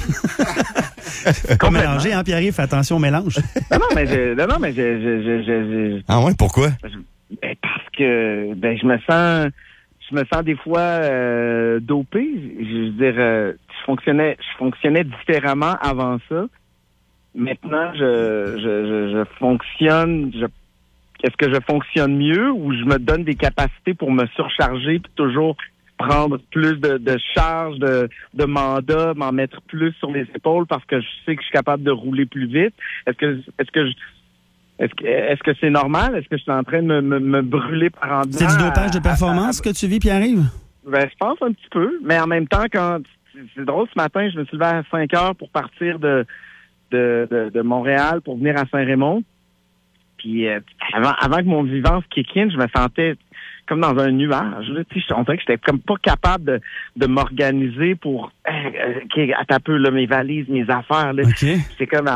Pas mélanger, hein, Pierre-Yves? Fais attention au mélange. non, non, mais je, non, non, mais je, je, je, je, je Ah ouais, pourquoi? Ben, parce que, ben, je me sens, je me sens des fois, euh, dopé. Je, je veux dire, euh, je fonctionnais, je fonctionnais différemment avant ça. Maintenant, je, je, je, je fonctionne, je, est-ce que je fonctionne mieux ou je me donne des capacités pour me surcharger puis toujours prendre plus de, de charges, de, de mandats, m'en mettre plus sur les épaules parce que je sais que je suis capable de rouler plus vite. Est-ce que est-ce que je, est-ce que est-ce que c'est normal? Est-ce que je suis en train de me, me, me brûler par en dedans? C'est du dopage de performance à, à, à, que tu vis, Pierre-Yves? Ben, je pense un petit peu, mais en même temps, quand c'est drôle, ce matin, je me suis levé à cinq heures pour partir de de, de, de Montréal pour venir à Saint-Raymond. Puis euh, avant, avant que mon Vivance kick in, je me sentais comme dans un nuage. Là, on dirait que j'étais comme pas capable de, de m'organiser pour euh, okay, à ta peu là, mes valises, mes affaires. Là. Okay. C'est comme à,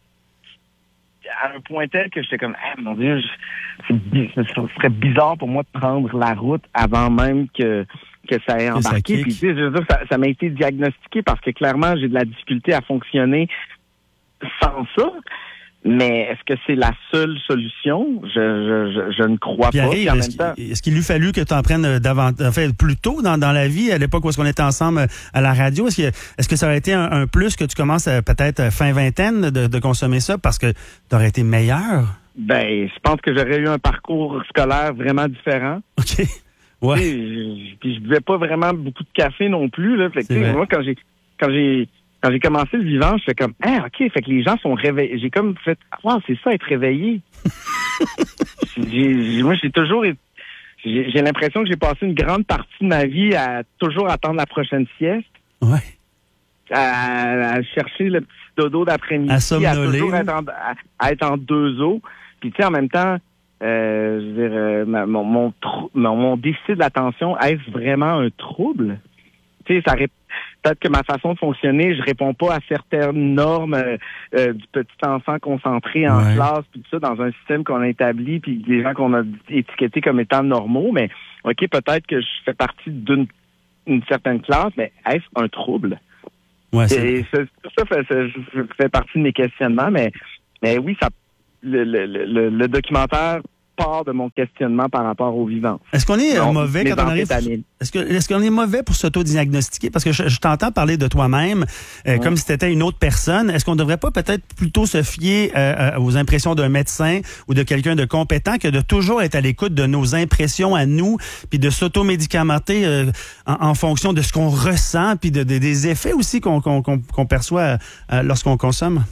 à un point tel que j'étais comme ah, mon Dieu, je, c'est, ce serait bizarre pour moi de prendre la route avant même que que ça ait embarqué. Puis, tu sais, je veux dire, ça, ça m'a été diagnostiqué parce que clairement j'ai de la difficulté à fonctionner sans ça. Mais est-ce que c'est la seule solution? Je, je, je, je ne crois Pierre, pas. En est-ce, même temps... est-ce qu'il lui fallu que tu en prennes davantage, en fait, plus tôt dans, dans la vie, à l'époque où est-ce qu'on était ensemble à la radio? Est-ce que, est-ce que ça aurait été un, un plus que tu commences à, peut-être fin vingtaine de, de consommer ça parce que tu aurais été meilleur? Ben, je pense que j'aurais eu un parcours scolaire vraiment différent. OK. Ouais. Puis, puis je buvais pas vraiment beaucoup de café non plus. Là. Fait que, moi, quand j'ai quand j'ai Quand j'ai commencé le vivant, je fais comme ah ok, fait que les gens sont réveillés. J'ai comme fait wow, c'est ça être réveillé. j'ai, j'ai, moi j'ai toujours j'ai, j'ai l'impression que j'ai passé une grande partie de ma vie à toujours attendre la prochaine sieste. Ouais. À, à chercher le petit dodo d'après-midi, à, à toujours être en, à, à être en deux eaux. Puis tu sais en même temps, euh, je veux dire, euh, mon mon, trou, mon mon déficit de l'attention, est-ce vraiment un trouble? Tu sais, ça répond. Peut-être que ma façon de fonctionner, je réponds pas à certaines normes euh, euh, du petit enfant concentré en ouais. classe, puis tout ça, dans un système qu'on a établi, puis des gens qu'on a étiquetés comme étant normaux. Mais OK, peut-être que je fais partie d'une une certaine classe, mais est-ce un trouble? Ouais, c'est... Et ça, ça, fait, ça, ça fait partie de mes questionnements, mais, mais oui, ça, le, le, le, le documentaire part de mon questionnement par rapport au vivant. Est-ce qu'on est Donc, mauvais quand on arrive... Est-ce, que, est-ce qu'on est mauvais pour s'auto-diagnostiquer? Parce que je, je t'entends parler de toi-même euh, ouais. comme si tu étais une autre personne. Est-ce qu'on ne devrait pas peut-être plutôt se fier euh, aux impressions d'un médecin ou de quelqu'un de compétent que de toujours être à l'écoute de nos impressions à nous, puis de s'auto-médicamenter euh, en, en fonction de ce qu'on ressent, puis de, de, des effets aussi qu'on, qu'on, qu'on, qu'on perçoit euh, lorsqu'on consomme?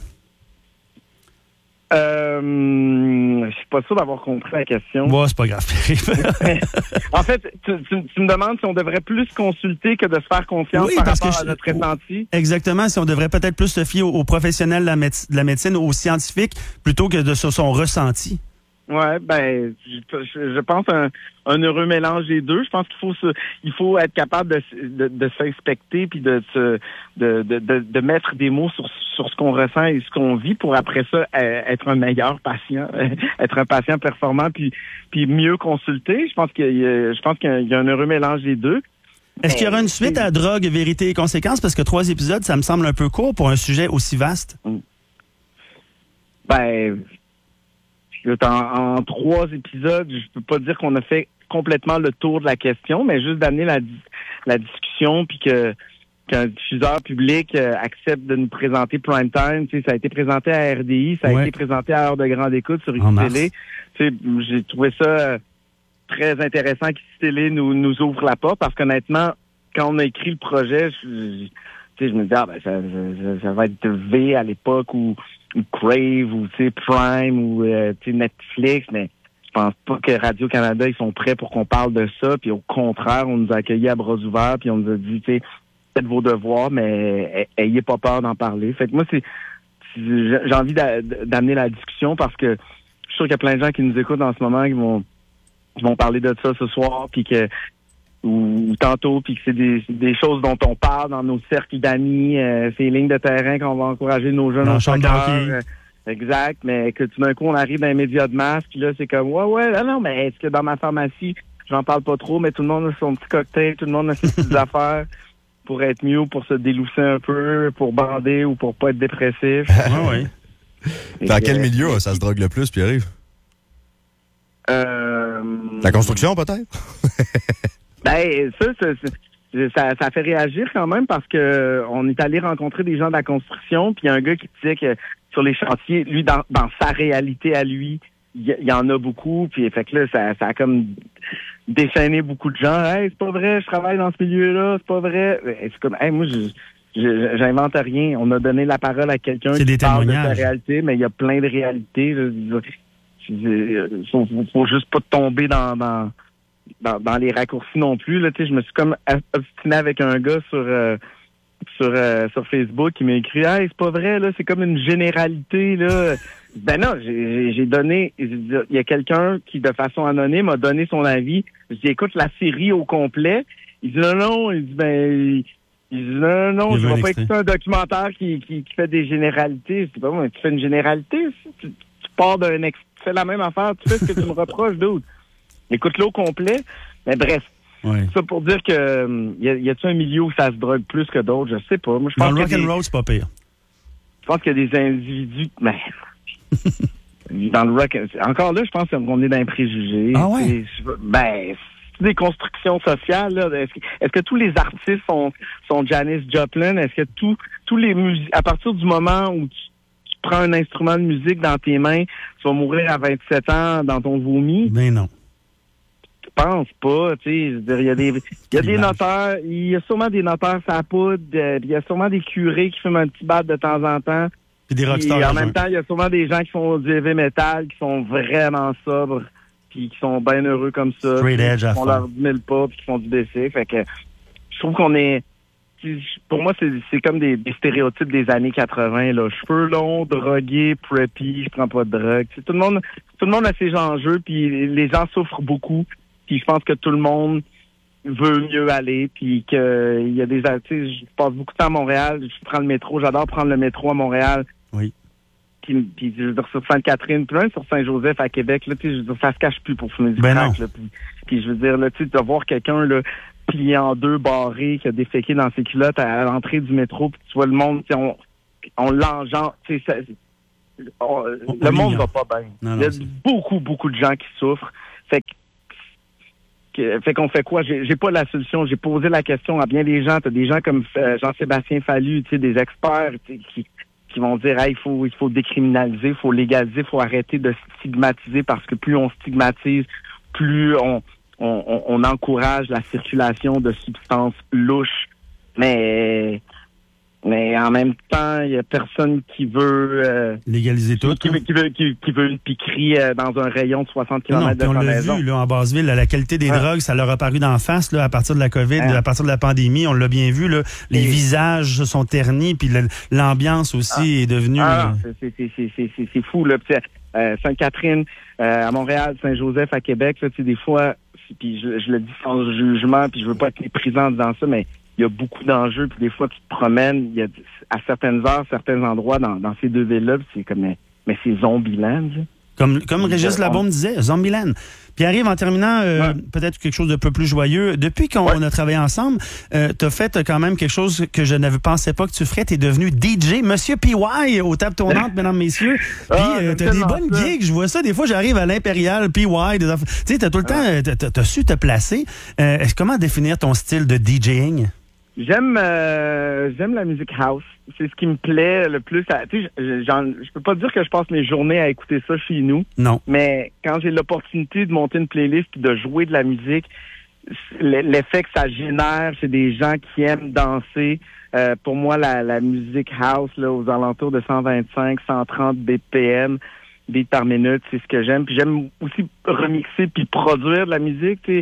Euh, je suis pas sûr d'avoir compris la question. Bon, c'est pas grave. En fait, tu, tu, tu me demandes si on devrait plus consulter que de se faire confiance oui, par rapport je, à notre ressenti. Exactement. Si on devrait peut-être plus se fier aux, aux professionnels de la, méde- de la médecine, aux scientifiques, plutôt que de sur son ressenti. Ouais, ben, je, je pense un, un heureux mélange des deux. Je pense qu'il faut se, il faut être capable de, de, de s'inspecter puis de, se, de, de, de, de mettre des mots sur, sur ce qu'on ressent et ce qu'on vit pour après ça être un meilleur patient, être un patient performant puis, puis mieux consulter. Je pense qu'il y a, je pense qu'il y a un heureux mélange des deux. Est-ce qu'il y aura une suite à Drogue, Vérité et Conséquences? Parce que trois épisodes, ça me semble un peu court pour un sujet aussi vaste. Ben, En, en trois épisodes, je peux pas dire qu'on a fait complètement le tour de la question, mais juste d'amener la, la discussion, puis que qu'un diffuseur public euh, accepte de nous présenter Prime Time. Tu sais, ça a été présenté à R D I, ça a ouais. été présenté à Heure de grande écoute sur X Télé. Tu sais, j'ai trouvé ça euh, très intéressant qu'X Télé nous, nous ouvre la porte, parce qu'honnêtement, quand on a écrit le projet, je, je, tu sais, je me disais, ah, ben, ça, ça, ça va être V à l'époque, ou ou Crave, ou tu sais, Prime, ou euh, tu sais, Netflix, mais je pense pas que Radio-Canada, ils sont prêts pour qu'on parle de ça, puis au contraire, on nous a accueillis à bras ouverts, puis on nous a dit, tu sais, faites vos devoirs, mais ayez pas peur d'en parler. Fait que moi, c'est, c'est j'ai envie d'a, d'amener la discussion parce que je suis sûr qu'il y a plein de gens qui nous écoutent en ce moment qui vont, qui vont parler de ça ce soir, puis que ou, ou tantôt, puis que c'est des, des choses dont on parle dans nos cercles d'amis, euh, ces lignes de terrain qu'on va encourager nos jeunes dans en soccer. euh, exact, mais que tout d'un coup, on arrive dans les médias de masse, puis là, c'est comme, ouais, ouais, non, non, mais est-ce que dans ma pharmacie, j'en parle pas trop, mais tout le monde a son petit cocktail, tout le monde a ses petites affaires pour être mieux, pour se délousser un peu, pour bander ou pour pas être dépressif. Ouais, ouais. Dans quel milieu ça se drogue le plus, Pierre-Yves? Euh... La construction, peut-être? ben, ça, ça, ça, ça fait réagir quand même parce que on est allé rencontrer des gens de la construction, puis il y a un gars qui disait que sur les chantiers, lui, dans, dans sa réalité à lui, il y, y en a beaucoup, puis fait que là, ça, ça a comme déchaîné beaucoup de gens. Hey, c'est pas vrai, je travaille dans ce milieu-là, c'est pas vrai. C'est comme, hey, moi, je, je, j'invente rien. On a donné la parole à quelqu'un c'est qui des parle de témoignages. sa réalité, mais il y a plein de réalités. Il faut, faut, faut juste pas tomber dans, dans, dans, dans les raccourcis non plus. Là, je me suis comme obstiné avec un gars sur... Euh, sur euh, sur Facebook qui m'a écrit hey, c'est pas vrai là, c'est comme une généralité là. Ben non, j'ai, j'ai donné il y a quelqu'un qui de façon anonyme a donné son avis. Je dis écoute la série au complet. Il dit non non, il dit ben il dit non non, je vais pas écouter un documentaire qui, qui qui fait des généralités. Je dis pas moi, tu fais une généralité, tu, tu pars d'un ex, tu fais la même affaire, tu fais ce que tu me reproches d'autre. Écoute-le au complet. Mais bref. Ouais. Ça pour dire que um, y, a, y a-t-il un milieu où ça se drogue plus que d'autres? Je sais pas. Moi, je dans pense le rock and des, roll, c'est pas pire. Je pense qu'il y a des individus... Mais, dans le rock... Encore là, je pense qu'on est dans les préjugés. Ah ouais? Ben, c'est des constructions sociales. Là. Est-ce, que, est-ce que tous les artistes sont, sont Janis Joplin? Est-ce que tous tous les musiques... À partir du moment où tu, tu prends un instrument de musique dans tes mains, tu vas mourir à vingt-sept ans dans ton vomi? Ben non. Je pense pas, tu sais, il y a des, il y a des notaires, il y a sûrement des notaires à la poudre, il y a sûrement des curés qui fument un petit bat de temps en temps. Puis des rockstars. Et en même temps, il y a sûrement des gens qui font du heavy metal, qui sont vraiment sobres, puis qui sont bien heureux comme ça. Straight edge à font fond. leur dix mille pas, puis qui font du B C. Fait que, je trouve qu'on est, pour moi, c'est, c'est comme des, des stéréotypes des années quatre-vingts, là. Cheveux longs, drogués, preppy, je prends pas de drogue. T'sais, tout le monde, tout le monde a ses enjeux, puis les gens souffrent beaucoup. Puis je pense que tout le monde veut mieux aller, puis que il y a des... Tu sais, je passe beaucoup de temps à Montréal, je prends le métro, j'adore prendre le métro à Montréal. Oui. Puis, puis je veux dire, sur Sainte-Catherine, puis même sur Saint-Joseph à Québec, là, tu sais, je veux dire, ça se cache plus pour fumer du ben crack, là. Puis, puis je veux dire, là, tu sais, de voir quelqu'un, là, plié en deux, barré, qui a déféqué dans ses culottes à, à l'entrée du métro, puis tu vois le monde, tu sais, on, on l'enjante, tu sais, ça, on, on, le monde va pas bien. Non, non, il y a c'est... beaucoup, beaucoup de gens qui souffrent. Fait que Fait qu'on fait quoi? J'ai, j'ai pas la solution. J'ai posé la question à bien des gens. T'as des gens comme euh, Jean-Sébastien Fallu, tu sais, des experts qui, qui vont dire hey, il faut il faut décriminaliser, il faut légaliser, il faut arrêter de stigmatiser parce que plus on stigmatise, plus on, on, on encourage la circulation de substances louches. Mais mais en même temps, il y a personne qui veut euh, légaliser tout. Qui, qui, veut, qui, qui veut une piquerie euh, dans un rayon de soixante kilomètres de on sa l'a maison. vu là, en Basse-Ville, la qualité des ah. drogues, ça leur a paru d'en face là, à partir de la COVID, ah. à partir de la pandémie. On l'a bien vu. Là, les Et... visages se sont ternis, puis le, l'ambiance aussi ah. est devenue... Ah, c'est, c'est, c'est, c'est, c'est, c'est fou. Là. Euh, Sainte-Catherine, euh, à Montréal, Saint-Joseph, à Québec, là, des fois, puis je, je le dis sans jugement, puis je veux pas être méprisant en disant ça, mais il y a beaucoup d'enjeux, puis des fois, tu te promènes, il y a à certaines heures, certains endroits dans, dans ces deux villes-là, c'est comme, mais, mais c'est Zombieland. Comme, comme Régis Labaume disait, Zombieland. Puis arrive en terminant, euh, ouais. peut-être quelque chose de peu plus joyeux. Depuis qu'on ouais. a travaillé ensemble, euh, tu as fait quand même quelque chose que je ne pensais pas que tu ferais. Tu es devenu D J, Monsieur P Y, aux tables tournantes, mesdames, messieurs. Puis ah, euh, tu as des bonnes ça. gigs. Je vois ça. Des fois, j'arrive à l'Impérial, P Y. Tu sais, tu as tout le ah. temps, tu as su te placer. Euh, comment définir ton style de DJing? J'aime euh, j'aime la musique house. C'est ce qui me plaît le plus. Tu sais, je peux pas dire que je passe mes journées à écouter ça chez nous. Non. Mais quand j'ai l'opportunité de monter une playlist et de jouer de la musique, l'effet que ça génère chez des gens qui aiment danser. Euh, pour moi, la, la musique house là, aux alentours de cent vingt-cinq, cent trente B P M, beats par minute, c'est ce que j'aime. Puis j'aime aussi remixer puis produire de la musique. Tu sais.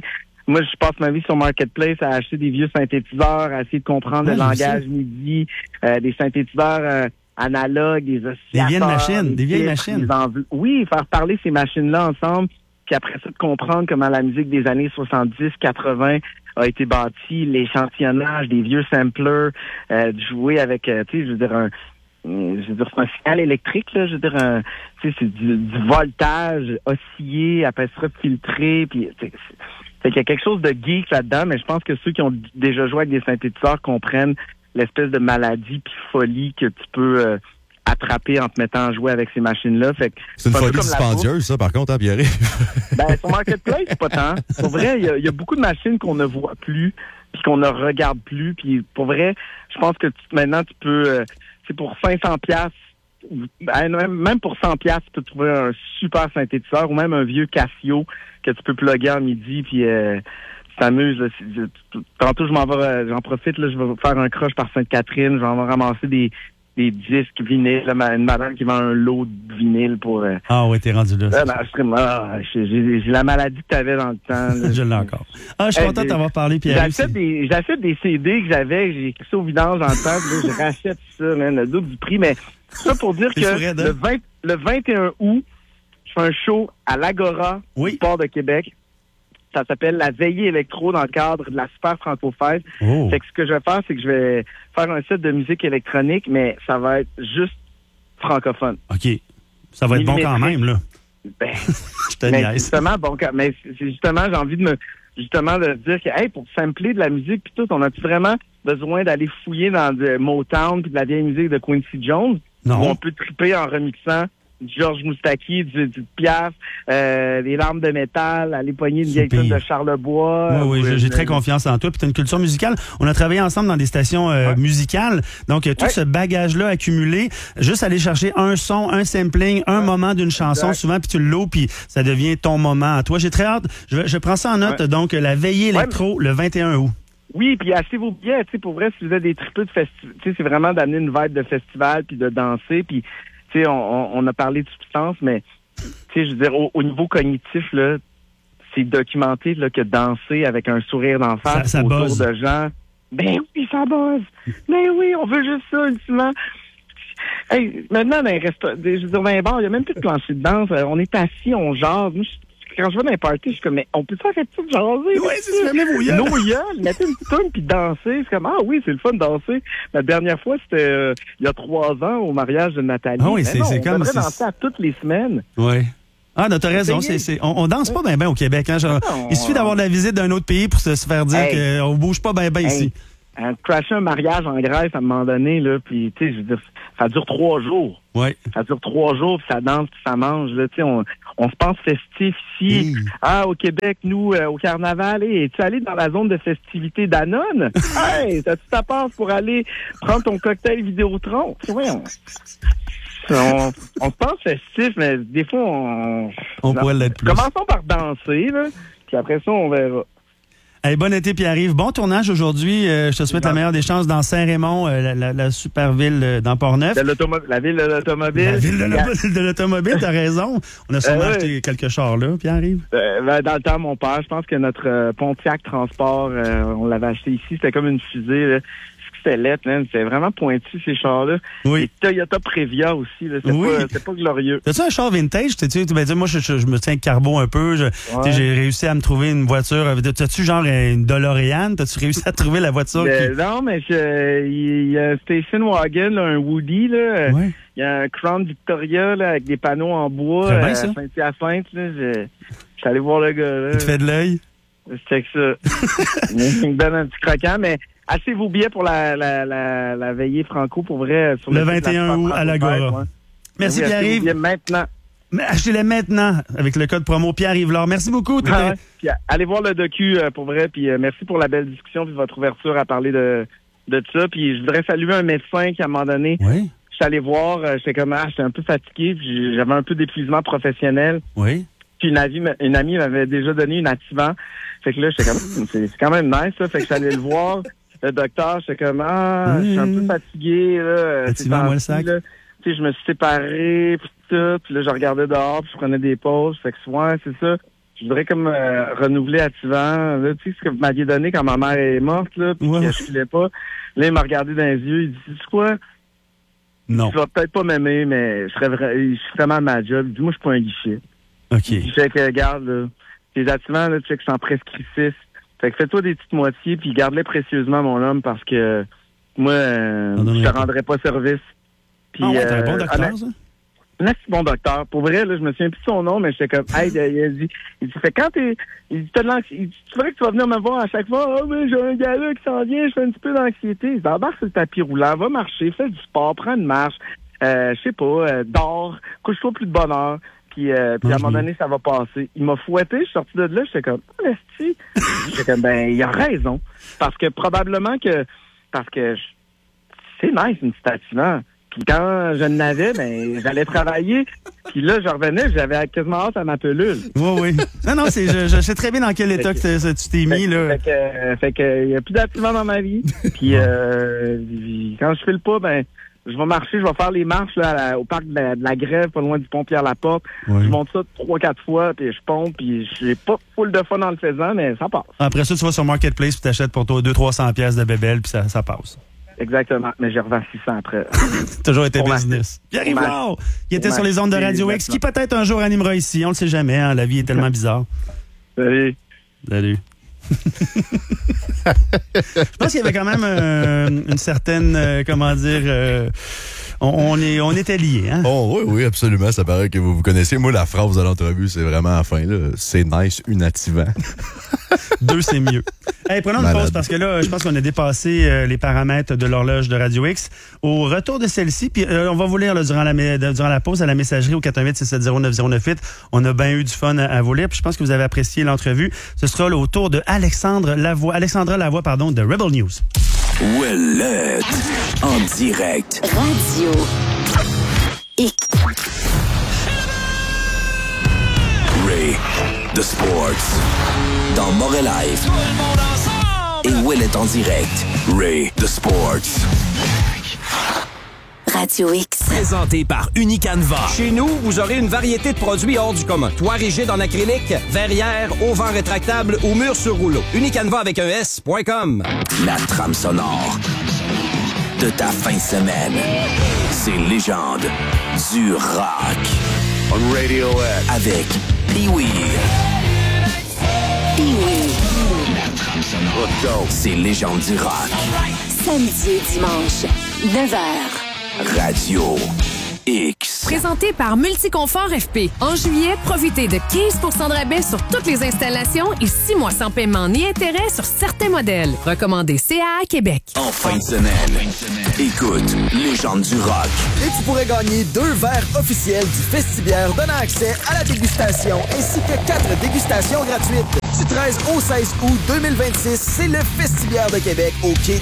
moi, je passe ma vie sur Marketplace à acheter des vieux synthétiseurs, à essayer de comprendre Ouais, le je langage MIDI, euh, des synthétiseurs euh, analogues, des oscillateurs. Des vieilles machines, des vieilles titres, machines. des env- Oui, faire parler ces machines-là ensemble, puis après ça, de comprendre comment la musique des années soixante-dix, quatre-vingts a été bâtie, l'échantillonnage des vieux samplers, euh, de jouer avec, euh, tu sais, je veux dire, un... Je veux dire, c'est un signal électrique, là. Je veux dire, un, tu sais, c'est du, du voltage oscillé, après ça filtré, puis c'est, fait qu'il y a quelque chose de geek là-dedans, mais je pense que ceux qui ont déjà joué avec des synthétiseurs comprennent l'espèce de maladie puis folie que tu peux euh, attraper en te mettant à jouer avec ces machines-là. Fait que c'est une pas folie comme la dispendieuse, ça, par contre, hein, Pierre? Ben, sur Marketplace, c'est pas tant. Pour vrai, il y a, il y a beaucoup de machines qu'on ne voit plus, puis qu'on ne regarde plus, puis pour vrai, je pense que tu, maintenant, tu peux... Euh, c'est pour cinq cents piastres, ben, même, même pour cent piastres, tu peux trouver un super synthétiseur ou même un vieux Casio que tu peux plugger en midi, puis euh, tu t'amuses. Là. Tantôt, je m'en vais, euh, j'en profite, là, je vais faire un crush par Sainte-Catherine, je vais en ramasser des, des disques vinyles, là, une madame qui vend un lot de vinyle pour... Euh, ah oui, t'es rendu là. là ben, je serais, ah, j'ai, j'ai, j'ai la maladie que t'avais dans le temps. Là. Je l'ai encore. Ah, je suis hey, content de t'avoir parlé, Pierre. J'achète des, j'achète des C D que j'avais, j'ai écrit ça au vidange dans le temps, puis là, je rachète ça, man, le double du prix, mais ça pour dire que le, vingt, le vingt et un août, je fais un show à l'Agora, oui. du port de Québec. Ça s'appelle la veillée électro dans le cadre de la Super Franco-Fête. Oh. Fait que ce que je vais faire, c'est que je vais faire un set de musique électronique, mais ça va être juste francophone. OK. Ça va être bon quand même, là. Ben, je te mais niaise. justement, bon, mais c'est justement, j'ai envie de me, justement, de dire que, hey, pour sampler de la musique puis tout, on a-tu vraiment besoin d'aller fouiller dans de Motown puis de la vieille musique de Quincy Jones? Non. Où on peut triper en remixant Georges Moustaki, du, du Piaf, euh, les larmes de métal, aller pogner une vieille tune de Charlebois. Oui, oui, j'ai, euh, j'ai très confiance en toi. Puis tu as une culture musicale. On a travaillé ensemble dans des stations euh, ouais. musicales. Donc, tout ouais. ce bagage-là accumulé, juste aller chercher un son, un sampling, un ouais. moment d'une chanson, exact. Souvent, puis tu le loues, puis ça devient ton moment à toi. J'ai très hâte. Je, je prends ça en note. Ouais. Donc, la veillée électro, ouais. le vingt et un août. Oui, puis achetez vos billets. Tu sais, pour vrai, si vous avez des tripes de festival, tu sais, c'est vraiment d'amener une vibe de festival puis de danser, puis tu sais, on, on a parlé de substance, mais tu sais, je veux dire, au, au niveau cognitif, là, c'est documenté là, que danser avec un sourire d'en face ça, ça autour buzz. de gens, ben oui, ça buzz. Ben oui, on veut juste ça, ultimement. Hey, maintenant, dans les restaurants, je veux dire, dans les bars, il n'y a même plus de plancher de danse. On est assis, on jase. Moi, je, quand je vais dans les parties, je suis comme, mais on peut s'arrêter de jaser? Oui, c'est ça, même vos gueules. Nos gueules, mettez une petite tune puis danser. C'est comme, ah oui, c'est le fun de danser. La dernière fois, c'était euh, il y a trois ans, au mariage de Nathalie. Ah oui, c'est, non, c'est on comme... devrait c'est... danser à toutes les semaines. Oui. Ah, non, t'as raison. C'est, c'est, on, on danse pas bien ben au Québec. Hein, genre, non, il suffit d'avoir la visite d'un autre pays pour se, se faire dire hey. qu'on bouge pas bien ben hey. ici. Hein, crasher un mariage en Grèce à un moment donné, là, puis tu sais, je veux dire, ça dure trois jours. Ouais. Ça dure trois jours, puis ça danse, puis ça mange. Là, tu sais, on, on se pense festif ici. Mmh. Ah, au Québec, nous, euh, au carnaval, hey, es-tu allé dans la zone de festivité Danone? Hey, t'as-tu ta passe pour aller prendre ton cocktail Vidéotron? Ouais, on, on, on se pense festif, mais des fois, on... On pourrait l'être plus. Commençons par danser, là, puis après ça, on verra. Hey, bon été, Pierre-Yves. Bon tournage aujourd'hui. Euh, je te souhaite non. la meilleure des chances dans Saint-Raymond, euh, la, la, la super ville euh, dans Port-Neuf. De la ville de l'automobile. La ville de, la, de l'automobile, t'as raison. On a sûrement euh, acheté quelques chars là, Pierre-Yves. Euh, ben, dans le temps, mon père, je pense que notre euh, Pontiac Transport, euh, on l'avait acheté ici. C'était comme une fusée, là. C'était lettre, man. C'était vraiment pointu, ces chars-là. Oui. Et Toyota Previa aussi, là. C'était, oui. pas, c'était pas glorieux. T'as-tu un char vintage? T'as-tu, ben, moi, je, je, je me tiens carbo un peu. Je, ouais. J'ai réussi à me trouver une voiture. T'as-tu genre une DeLorean? T'as-tu réussi à trouver la voiture? Ben, qui... Non, mais il y a un station wagon, là, un Woody, là. Ouais. Il y a un Crown Victoria, là, avec des panneaux en bois. Très bien, à ça. Saint-Hyacinthe, là. Je suis allé voir le gars, là. Tu te fais de l'œil? C'était que ça. Il me donne un petit croquant, mais achetez vos billets pour la, la, la, la veillée franco, pour vrai. Sur le, le vingt et un août à l'Agora. Ouais. Merci, oui, Pierre-Yves. Achetez maintenant. Achetez-les maintenant avec le code promo Pierre-Yves Laure. Merci beaucoup. Ah ouais. Puis, allez voir le docu, euh, pour vrai. Puis euh, merci pour la belle discussion et votre ouverture à parler de, de ça. Puis je voudrais saluer un médecin qui, à un moment donné, oui. je suis allé voir, euh, j'étais comme, ah, j'étais un peu fatigué, puis j'avais un peu d'épuisement professionnel. Oui. Puis une amie, une amie m'avait déjà donné une activant. Fait que là, j'étais comme, c'est, c'est quand même nice, ça. Fait que je suis allé le voir. Le docteur, j'étais comme, ah, mmh. je suis un peu fatigué, là. Activant, moi le sac. Là. Tu sais, je me suis séparé, puis tout. Puis là, je regardais dehors, puis je prenais des pauses. Fait que, ouais, c'est ça. je voudrais comme euh, renouveler activant. Là, tu sais, ce que vous m'aviez donné quand ma mère est morte, là, puis Ouais. que je filais pas. Là, il m'a regardé dans les yeux, il dit, tu sais quoi? Non. Tu vas peut-être pas m'aimer, mais je serais vra- je suis vraiment à ma job. Il dit, moi, je suis pas un guichet. OK. Il fait que, regarde, là, tes activants, là, tu sais que j'en prescris six. Fait que fais-toi des petites moitiés, puis garde-les précieusement, mon homme, parce que moi, euh, On donnerait je te pas. rendrai pas service. Puis, Ah ouais, t'es un euh, bon docteur, honnête- ça? un assez bon docteur. Pour vrai, là, je me souviens plus de son nom, mais j'étais comme, hey, il a dit, il dit, fait quand t'es, il dit, t'as de l'anxiété, il dit, tu vrai que tu vas venir me voir à chaque fois, oh, mais j'ai un gars là qui s'en vient, je fais un petit peu d'anxiété. Il dit, embarque sur le tapis roulant, va marcher, fais du sport, prends une marche, euh, je sais pas, euh, dors, couche-toi plus de bonne heure, puis, euh, puis à un moment donné, ça va passer. Il m'a fouetté, je suis sorti de là, j'étais comme, oh, l'esti. J'étais comme, ben, il a raison. Parce que probablement que, parce que je- c'est nice, une petite activant. Puis quand je n'avais, ben, j'allais travailler. Puis là, je revenais, j'avais quasiment hâte à ma pelule. Oui, oui. Non, non, c'est, je, je sais très bien dans quel état que t'es- tu t'es mis, là. Fait que, euh, fait que, il y a plus d'activants dans ma vie. Puis euh, quand je file pas, ben, je vais marcher, je vais faire les marches là, à la- au parc de la, de la Grève, pas loin du pont Pierre-Laporte. Oui. Je monte ça trois, quatre fois, puis je pompe, puis j'ai pas full de fun en le faisant, mais ça passe. Après ça, tu vas sur Marketplace puis t'achètes pour toi deux cents trois cents pièces de bébelle puis ça, ça passe. Exactement. Mais j'ai revends six cents après. Toujours été Pour ma- business. Pierre-Yves pour ma- Wow, il était pour sur ma- les ondes de Radio X, qui peut-être un jour animera ici. On le sait jamais, hein, la vie est tellement bizarre. Salut. Salut. Je pense qu'il y avait quand même euh, une certaine, euh, comment dire, euh, on, on, est, on était liés. Hein? Oh oui, oui, absolument. Ça paraît que vous vous connaissez. Moi, la phrase de l'entrevue, c'est vraiment à la fin. Là. C'est nice, unativant. Deux, c'est mieux. Hey, prenons une Malade. pause parce que là, je pense qu'on a dépassé euh, les paramètres de l'horloge de Radio X. Au retour de celle-ci, puis euh, on va vous lire là, durant, la, mé- durant la pause à la messagerie au quatre un huit, six sept zéro, neuf zéro neuf huit. On a bien eu du fun à, à vous lire. Puis je pense que vous avez apprécié l'entrevue. Ce sera là, au tour de Alexandre Lavoie, Alexandra Lavoie, pardon, de Rebel News. Ouellette, en direct. Radio X. Ray, The Sports. Dans Morel Live. Et Ouellette en direct. Ray, The Sports. Radio X. Présenté par Unicanva. Chez nous, vous aurez une variété de produits hors du commun. Toit rigide en acrylique, verrière, auvent rétractable ou mur sur rouleau. Unicanva avec un S point com. La trame sonore de ta fin de semaine. Ces légendes du rock. On Radiohead. Avec Pee-Wee. Pee-Wee. Let's go. Ces légendes du rock. Samedi et dimanche, neuf heures. Radio X. Présenté par Multiconfort F P. En juillet, profitez de quinze pour cent de rabais sur toutes les installations et six mois sans paiement ni intérêt sur certains modèles. Recommandé C A A Québec. En fin de semaine, écoute Légendes du rock. Et tu pourrais gagner deux verres officiels du Festibière donnant accès à la dégustation ainsi que quatre dégustations gratuites. Du treize au seize août deux mille vingt-six, c'est le Festibière de Québec au quai